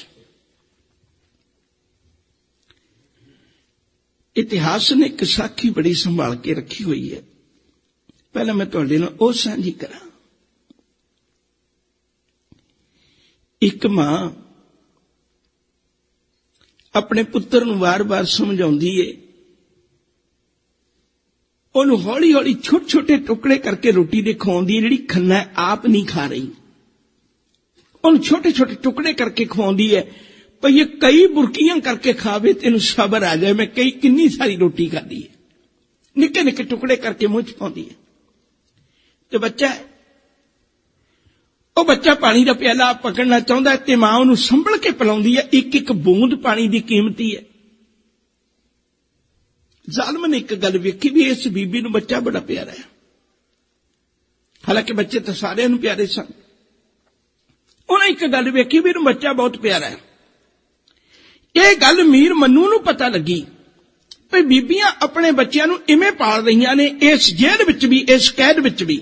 इतिहास ने एक साखी बड़ी संभाल के रखी हुई है, पहले मैं तुहाडे नाल ओह सांझी करा। एक मां अपने पुत्र नूं बार बार समझाउंदी है, उन्होंने हौली हौली छोटे छोटे टुकड़े करके रोटी दे खवाउंदी है, जिहड़ी खन्ना आप नहीं खा रही, उन्होंने छोटे छोटे टुकड़े करके खवाउंदी है। पर ये कई बुरकियां करके खावे तेन सबर आ जाए, मैं कई किन्नी सारी रोटी खाधी है, निके निके टुकड़े करके मुंह च पाउंदी है। तो बच्चा है, वो बच्चा पानी का प्याला पकड़ना चाहता है तो मां उन्हें संभल के पिलाउंदी है, एक एक बूंद पानी की कीमती है। जालम ने एक गल वेखी भी इस बीबी नूं बच्चा बड़ा प्यारा है, हालांकि बच्चे तो सारे नूं प्यारे सन। उन्हें एक गल वेखी भी बच्चा बहुत प्यारा है। यह गल मीर मन्नू नूं पता लगी भी बीबियां अपने बच्चों नूं इवें पाल रही ने, इस जेल विच भी, इस कैद विच भी।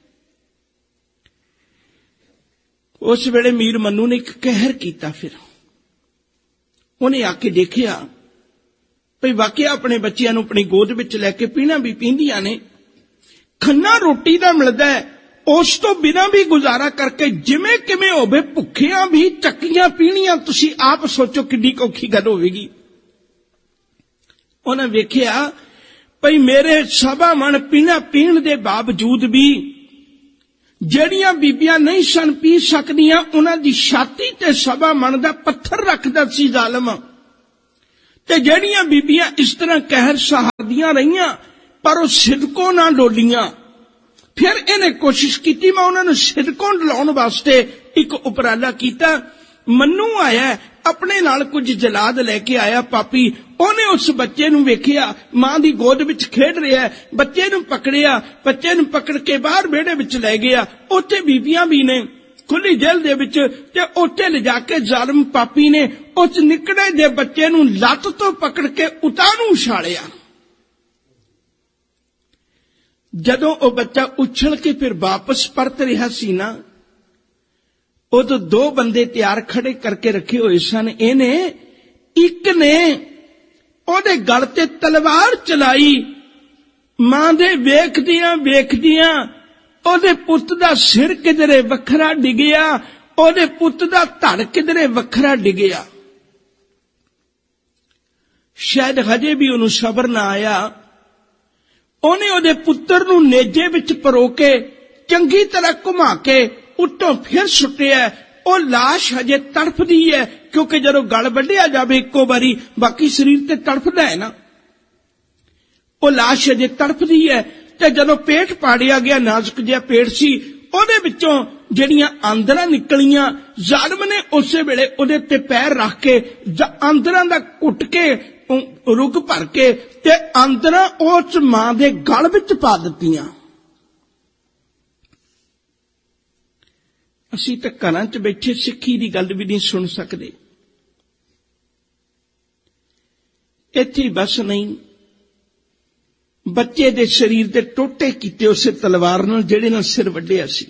उस वेले मीर मन्नू ने एक कहर किया, फिर उन्हें आके देखिया भाई वाकया अपने बच्चों नूं अपनी गोद विच लैके पीना भी पींदियां ने, खन्ना रोटी दा मिलदा है, उस तो बिना भी गुजारा करके जिमें किमें होवे भुखियां भी चक्कियां पीणियां। तुसीं आप सोचो किड्डी औखी गल होवेगी। उन्हें वेखिया भाई मेरे सवा मन पीना पीण दे बावजूद भी ਜਿਹੜੀਆਂ ਬੀਬੀਆਂ ਨਹੀਂ ਸਨ ਪੀ ਸਕਦੀਆਂ ਉਹਨਾਂ ਦੀ ਛਾਤੀ ਤੇ ਸਵਾ ਮਣ ਦਾ ਪੱਥਰ ਰੱਖਦਾ ਸੀ ਜ਼ਾਲਮ। ਤੇ ਜਿਹੜੀਆਂ ਬੀਬੀਆਂ ਇਸ ਤਰ੍ਹਾਂ ਕਹਿਰ ਸਹਾਰਦੀਆਂ ਰਹੀਆਂ ਪਰ ਉਹ ਸਿਦਕੋਂ ਨਾ ਡੋਲੀਆਂ, ਫਿਰ ਇਹਨੇ ਕੋਸ਼ਿਸ਼ ਕੀਤੀ ਮੈਂ ਉਹਨਾਂ ਨੂੰ ਸਿਦਕੋਂ ਡਲਾਉਣ ਵਾਸਤੇ ਇੱਕ ਉਪਰਾਲਾ ਕੀਤਾ। ਮੰਨੂ ਆਇਆ ਆਪਣੇ ਨਾਲ ਕੁਝ ਜਲਾਦ ਲੈ ਕੇ ਆਇਆ ਪਾਪੀ। ਉਹਨੇ ਉਸ ਬੱਚੇ ਨੂੰ ਵੇਖਿਆ ਮਾਂ ਦੀ ਗੋਦ ਵਿੱਚ ਖੇਡ ਰਿਹਾ, ਬੱਚੇ ਨੂੰ ਪਕੜਿਆ, ਬੱਚੇ ਨੂੰ ਪਕੜ ਕੇ ਬਾਹਰ ਵਿਹੜੇ ਵਿੱਚ ਲੈ ਗਿਆ। ਉੱਥੇ ਬੀਬੀਆਂ ਵੀ ਨੇ ਖੁੱਲੀ ਜੇਲ੍ਹ ਦੇ ਵਿੱਚ, ਤੇ ਉੱਥੇ ਲਿਜਾ ਕੇ ਜ਼ਾਲਮ ਪਾਪੀ ਨੇ ਉਸ ਨਿੱਕੜੇ ਦੇ ਬੱਚੇ ਨੂੰ ਲੱਤ ਤੋਂ ਪਕੜ ਕੇ ਉਤਾਂ ਨੂੰ ਉਛਾਲਿਆ। ਜਦੋਂ ਉਹ ਬੱਚਾ ਉਛਲ ਕੇ ਫਿਰ ਵਾਪਸ ਪਰਤ ਰਿਹਾ ਸੀ ਨਾ, ਉਦੋਂ ਦੋ ਬੰਦੇ ਤਿਆਰ ਖੜੇ ਕਰਕੇ ਰੱਖੇ ਹੋਏ ਸਨ। ਇਹਨੇ ਇੱਕ ਨੇ ਉਹਦੇ ਗਲ ਤੇ ਤਲਵਾਰ ਚਲਾਈ। ਮਾਂ ਦੇ ਵੇਖਦਿਆਂ ਵੇਖਦਿਆਂ ਉਹਦੇ ਪੁੱਤ ਦਾ ਸਿਰ ਕਿਧਰੇ ਵੱਖਰਾ ਡਿੱਗਿਆ, ਉਹਦੇ ਪੁੱਤ ਦਾ ਧੜ ਕਿਧਰੇ ਵੱਖਰਾ ਡਿੱਗਿਆ। ਸ਼ਾਇਦ ਹਜੇ ਵੀ ਉਹਨੂੰ ਸਬਰ ਨਾ ਆਇਆ। ਉਹਨੇ ਉਹਦੇ ਪੁੱਤਰ ਨੂੰ ਨੇਜੇ ਵਿੱਚ ਪਰੋ ਕੇ ਚੰਗੀ ਤਰ੍ਹਾਂ ਘੁਮਾ ਕੇ ਉੱਤੋਂ ਫਿਰ ਸੁੱਟਿਆ। ਉਹ ਲਾਸ਼ ਹਜੇ ਤੜਫਦੀ ਹੈ, ਕਿਉਂਕਿ ਜਦੋਂ ਗਲ ਵੱਢਿਆ ਜਾਵੇ ਇੱਕੋ ਵਾਰੀ ਬਾਕੀ ਸਰੀਰ ਤੇ ਤੜਫਦਾ ਹੈ ਨਾ। ਉਹ ਲਾਸ਼ ਹਜੇ ਤੜਫਦੀ ਹੈ ਤੇ ਜਦੋਂ ਪੇਟ ਪਾੜਿਆ ਗਿਆ, ਨਾਜ਼ੁਕ ਜਿਹਾ ਪੇਟ ਸੀ, ਉਹਦੇ ਵਿੱਚੋਂ ਜਿਹੜੀਆਂ ਆਂਦਰਾਂ ਨਿਕਲੀਆਂ, ਜ਼ਾਲਮ ਨੇ ਉਸੇ ਵੇਲੇ ਉਹਦੇ ਤੇ ਪੈਰ ਰੱਖ ਕੇ ਆਂਦਰਾਂ ਦਾ ਘੁੱਟ ਕੇ ਰੁੱਗ ਭਰ ਕੇ ਤੇ ਆਂਦਰਾਂ ਉਸ ਮਾਂ ਦੇ ਗਲ ਵਿੱਚ ਪਾ ਦਿੱਤੀਆਂ। ਅਸੀਂ ਤਾਂ ਘਰਾਂ 'ਚ ਬੈਠੇ ਸਿੱਖੀ ਦੀ ਗੱਲ ਵੀ ਨਹੀਂ ਸੁਣ ਸਕਦੇ। ਇੱਥੇ ਬਸ ਨਹੀਂ, ਬੱਚੇ ਦੇ ਸਰੀਰ ਦੇ ਟੋਟੇ ਕੀਤੇ ਉਸੇ ਤਲਵਾਰ ਨਾਲ ਜਿਹੜੇ ਨਾਲ ਸਿਰ ਵੱਢਿਆ ਸੀ।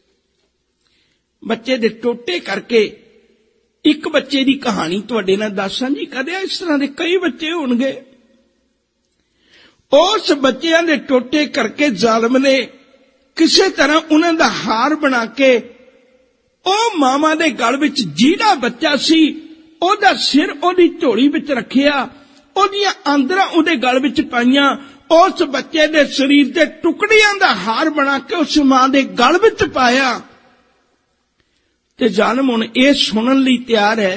ਬੱਚੇ ਦੇ ਟੋਟੇ ਕਰਕੇ ਇੱਕ ਬੱਚੇ ਦੀ ਕਹਾਣੀ ਤੁਹਾਡੇ ਨਾਲ ਦੱਸਾਂ ਜੀ। ਕਦੇ ਇਸ ਤਰ੍ਹਾਂ ਦੇ ਕਈ ਬੱਚੇ ਹੋਣਗੇ। ਉਸ ਬੱਚਿਆਂ ਦੇ ਟੋਟੇ ਕਰਕੇ ਜ਼ਾਲਮ ਨੇ ਕਿਸੇ ਤਰ੍ਹਾਂ ਉਹਨਾਂ ਦਾ ਹਾਰ ਬਣਾ ਕੇ ਉਹ ਮਾਵਾਂ ਦੇ ਗਲ ਵਿੱਚ ਜਿਹੜਾ ਬੱਚਾ ਸੀ ਉਹਦਾ ਸਿਰ ਉਹਦੀ ਝੋਲੀ ਵਿੱਚ ਰੱਖਿਆ, ਉਹਦੀਆਂ ਆਂਦਰਾਂ ਉਹਦੇ ਗਲ ਵਿੱਚ ਪਾਈਆਂ, ਉਸ ਬੱਚੇ ਦੇ ਸਰੀਰ ਦੇ ਟੁਕੜਿਆਂ ਦਾ ਹਾਰ ਬਣਾ ਕੇ ਉਸ ਮਾਂ ਦੇ ਗਲ ਵਿੱਚ ਪਾਇਆ। ਤੇ ਜ਼ਾਲਮ ਹੁਣ ਇਹ ਸੁਣਨ ਲਈ ਤਿਆਰ ਹੈ,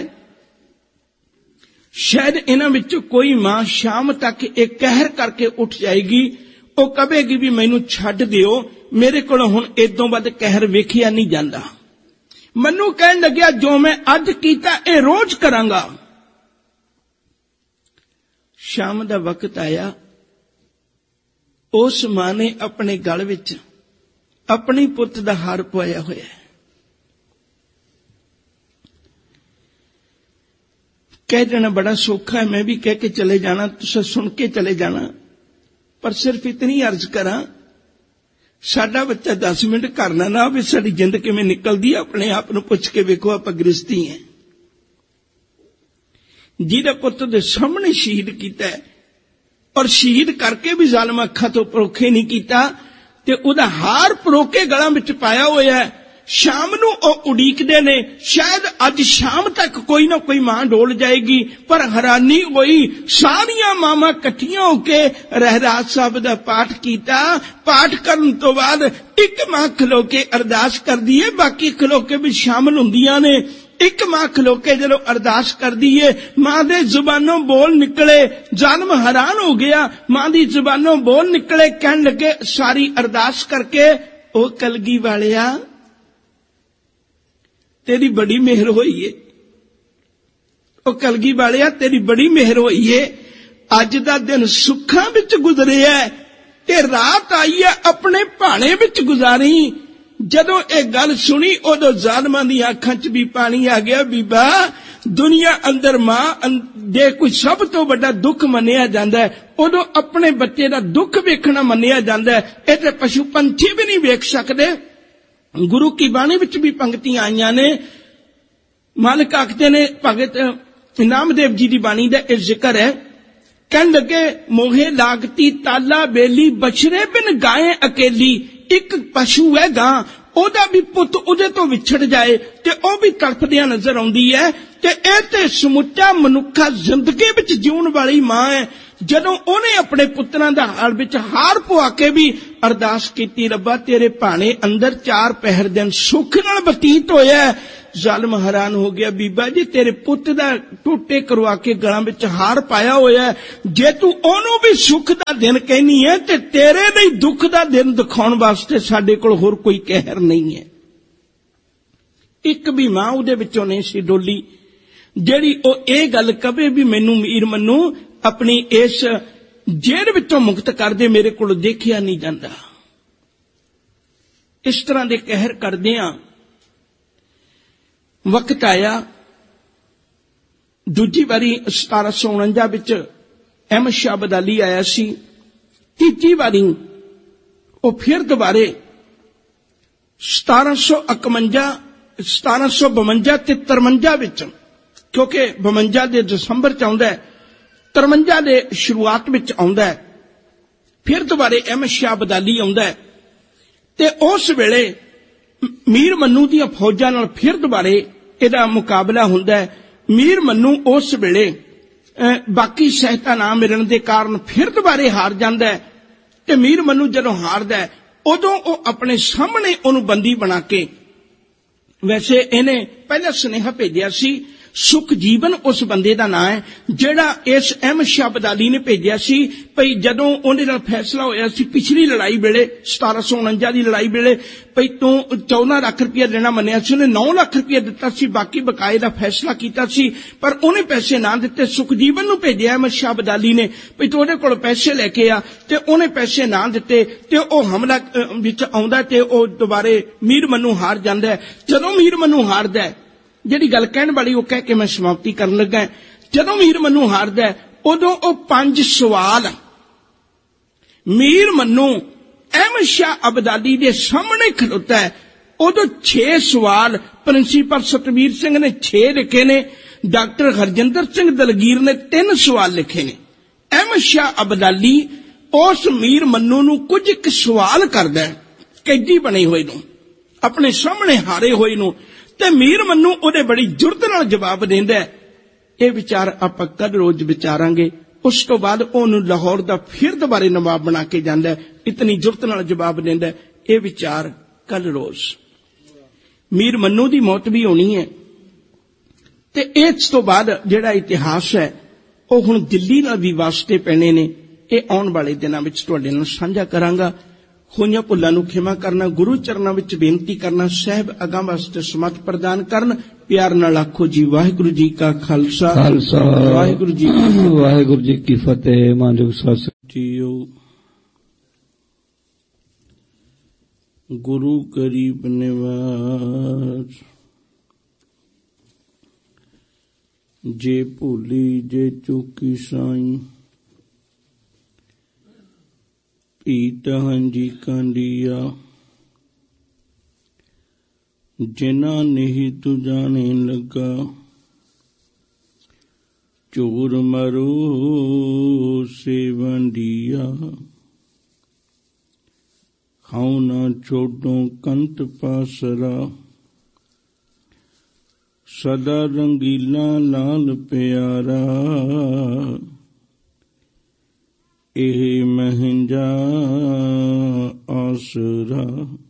ਸ਼ਾਇਦ ਇਹਨਾਂ ਵਿੱਚੋਂ ਕੋਈ ਮਾਂ ਸ਼ਾਮ ਤੱਕ ਇਹ ਕਹਿਰ ਕਰਕੇ ਉੱਠ ਜਾਏਗੀ। ਉਹ ਕਹੇਗੀ ਵੀ ਮੈਨੂੰ ਛੱਡ ਦਿਓ, ਮੇਰੇ ਕੋਲ ਹੁਣ ਏਦੋਂ ਵੱਧ ਕਹਿਰ ਵੇਖਿਆ ਨਹੀਂ ਜਾਂਦਾ। ਮੈਨੂੰ ਕਹਿਣ ਲੱਗਿਆ ਜੋ ਮੈਂ ਅੱਜ ਕੀਤਾ ਇਹ ਰੋਜ਼ ਕਰਾਂਗਾ। ਸ਼ਾਮ ਦਾ ਵਕਤ ਆਇਆ, ਉਸ ਮਾਂ ਨੇ ਆਪਣੇ ਗਲ ਵਿੱਚ ਆਪਣੇ ਪੁੱਤ ਦਾ ਹਾਰ ਪਵਾਇਆ ਹੋਇਆ ਹੈ। ਕਹਿ ਦੇਣਾ ਬੜਾ ਸੌਖਾ ਹੈ, ਮੈਂ ਵੀ ਕਹਿ ਕੇ ਚਲੇ ਜਾਣਾ, ਤੁਸੀਂ ਸੁਣ ਕੇ ਚਲੇ ਜਾਣਾ। ਪਰ ਸਿਰਫ ਇਤਨੀ ਅਰਜ਼ ਕਰਾਂ, ਸਾਡਾ ਬੱਚਾ ਦਸ ਮਿੰਟ ਕਰਨਾ ਨਾ ਹੋਵੇ, ਸਾਡੀ ਜਿੰਦ ਕਿਵੇਂ ਨਿਕਲਦੀ ਹੈ ਆਪਣੇ ਆਪ ਨੂੰ ਪੁੱਛ ਕੇ ਵੇਖੋ। ਆਪਾਂ ਗ੍ਰਸਤੀ ਹੈ, ਜਿਹਦਾ ਪੁੱਤ ਦੇ ਸਾਹਮਣੇ ਸ਼ਹੀਦ ਕੀਤਾ ਹੈ, ਔਰ ਸ਼ਹੀਦ ਕਰਕੇ ਵੀ ਜ਼ਾਲਮ ਅੱਖਾਂ ਤੋਂ ਪਰੋਖੇ ਨਹੀਂ ਕੀਤਾ, ਤੇ ਉਹਦਾ ਹਾਰ ਪਰੋਕੇ ਗਲਾਂ ਵਿੱਚ ਪਾਇਆ ਹੋਇਆ ਹੈ। ਸ਼ਾਮ ਨੂੰ ਉਹ ਉਡੀਕਦੇ ਨੇ, ਸ਼ਾਇਦ ਅੱਜ ਸ਼ਾਮ ਤੱਕ ਕੋਈ ਨਾ ਕੋਈ ਮਾਂ ਡੋਲ ਜਾਏਗੀ। ਪਰ ਹੈਰਾਨੀ ਹੋਈ, ਸਾਰੀਆਂ ਮਾਵਾਂ ਇਕੱਠੀਆਂ ਹੋ ਕੇ ਰਹਿਰਾਸ ਸਾਹਿਬ ਦਾ ਪਾਠ ਕੀਤਾ। ਪਾਠ ਕਰਨ ਤੋਂ ਬਾਅਦ ਇੱਕ ਮਾਂ ਖਲੋ ਕੇ ਅਰਦਾਸ ਕਰਦੀ ਹੈ, ਬਾਕੀ ਖਲੋ ਕੇ ਵੀ ਸ਼ਾਮਲ ਹੁੰਦੀਆਂ ਨੇ। ਇੱਕ ਮਾਂ ਖਲੋ ਕੇ ਜਦੋਂ ਅਰਦਾਸ ਕਰਦੀ ਏ, ਮਾਂ ਦੇ ਜ਼ੁਬਾਨੋਂ ਬੋਲ ਨਿਕਲੇ। ਜ਼ਾਲਮ ਹੈਰਾਨ ਹੋ ਗਿਆ, ਮਾਂ ਦੀ ਜ਼ੁਬਾਨੋਂ ਬੋਲ ਨਿਕਲੇ। ਕਹਿਣ ਲੱਗੇ ਸਾਰੀ ਅਰਦਾਸ ਕਰਕੇ, ਉਹ ਕਲਗੀ ਵਾਲਿਆ तेरी बड़ी मेहर होई है, ओ कलगी वालिया तेरी बड़ी मेहर होई है। अज दा दिन सुखां विच गुजरिया ते रात आई है अपने भाणे विच गुजारी। जदों ये गल सुनी उदों ज़ालिमां दी आंखां च भी पानी आ गया। बीबा, दुनिया अंदर मां दे कोई सब तो बड़ा दुख मन्निया जांदा है, उदों अपने बच्चे दा दुख वेखना मन्निया जांदा है। इह ते पशु पंछी भी नहीं वेख सकदे। गुरु की बाणी विच भी पंक्तियां आईयां ने। मालिक आखदे ने, भगत नामदेव जी की बाणी दा इह जिक्र है। कहन लगे मोहे लागती ताला बेली, बछड़े बिन गाय अकेली। एक पशु है गां, ओदा भी पुत उहदे तो विछड़ जाए ते ओह भी तड़फदियां नजर आउंदी है। ते इह ते समुच्चा मनुखा जिंदगी विच जीउण वाली मां है। ਜਦੋਂ ਉਹਨੇ ਆਪਣੇ ਪੁੱਤਰਾਂ ਦਾ ਹਾਲ ਵਿੱਚ ਹਾਰ ਪਵਾ ਕੇ ਵੀ अरदास कीती, रब्बा तेरे भाणे अंदर चार पहर दिन सुख नाल बतीत होया। जालिम हैरान हो गया, बीबा जी तेरे पुत दा टोटे करवा के गलां विच हार पाया होया, जे तू ओनू भी सुख दा दिन कहनी है ते तेरे लिए दुख दा दिन दिखाउण वास्ते साडे कोल होर कोई कहर नहीं है। एक भी मां उहदे विचों नहीं सी डोली जेड़ी ओ ये गल कवे भी मैनू मीर मन्नू अपनी इस जेल विचों मुक्त कर दे, मेरे कोल देखिया नहीं जांदा। इस तरह दे कहर करदियां वक्त आया, दूजी बारी सतारा सौ उणंजा विच अहमद शाह अब्दाली आया सी, तीजी बारी वो फिर दोबारे सतारा सौ इकवंजा सतारा सौ बवंजा ते तरवंजा विच, क्योंकि बवंजा दे दसंबर च आउंदा है, तरवंजा दे शुरुआत विच आउंदा है, फिर दोबारे अहमद शाह अब्दाली आउंदा है ते उस वेले मीर मन्नू दी फौजां नाल फिर दोबारे इहदा मुकाबला हुंदा है। मीर मन्नू उस वेले बाकी सहायता ना मिलण दे कारण फिर दोबारे हार जांदा है ते मीर मन्नू जदों हारदा है उदों ओ अपने सामने उहनूं बंदी बना के, वैसे इहने पहला सुनेहा भेजिया सी, सुख जीवन उस बंदे दा नाम है जेड़ा इस अहमद शाह अब्दाली ने भेजिया सी। भई जदों उहदे नाल फैसला होया सी पिछली लड़ाई वेले सतारा सौ उणंजा दी लड़ाई वेले, भई तू चौदह लाख रुपया देना मन्निया सी, उहने नौ लाख रुपया दिता सी, बाकी बकाए दा फैसला कीता सी, पर उहने पैसे ना दिते। सुखजीवन नूं भेजिया अहमद शाह अब्दाली ने भई तू उहदे कोल पैसे लैके आ, ते उहने पैसे ना दिते ते ओह हमला विच आउंदा ते ओह दोबारे मीर मन्नू हार जांदा है। जदों मीर मन्नू हारदा है, जिहड़ी गल कहण वाली वो कह के मैं समाप्ति करन लगा, जदों मीर मन्नू हारदा है उदों ओ पंज सवाल मीर मन्नू अहमद शाह अब्दाली दे सामने खलोता है। उदों छे सवाल प्रिंसीपल सतवीर सिंह ने छे लिखे ने, डॉक्टर हरजिंदर सिंह दलगीर ने तीन सवाल लिखे ने। अहमद शाह अब्दाली उस मीर मन्नू नूं कुछ एक सवाल करदा है, कैदी बने हुए नूं, अपने सामने हारे हुए नूं, ते मीर मन्नू उहदे बड़ी जुरत नाल जवाब देंदा है। ये विचार आपां कल रोज विचारांगे। उस तो बाद ओनू लाहौर दा फिर दोबारे नवाब बना के जांदा है, इतनी जुरत नाल जवाब देंदा है। ये विचार कल रोज मीर मन्नू दी मौत भी होनी है ते इस तो बाद जिहड़ा इतिहास है वो हुण दिल्ली नाल भी वास्ते पैणे ने। ये आउण वाले दिनां विच तुहाडे नाल साझा करांगा। होईयां भुल्लां नूं खिमा करना, गुरु चरनां विच बेनती करना, साहिब अगां वास्ते समत प्रदान करन। प्यार नाल आखो जी वाहिगुरू जी का खालसा, खालसा वाहिगुरू जी वाहिगुरू जी की फतेह। मानयोग सत जीओ गुरु गरीब निवास, जे भूली जे चूकी साईं, पीत हंजी कांडिया, जिना नहीं तू जाने लगा, चोर मरो से वंडिया, खाओ ना छोड़ो कंत पासरा, सदा रंगीला लाल प्यारा, एह महंजा आसरा।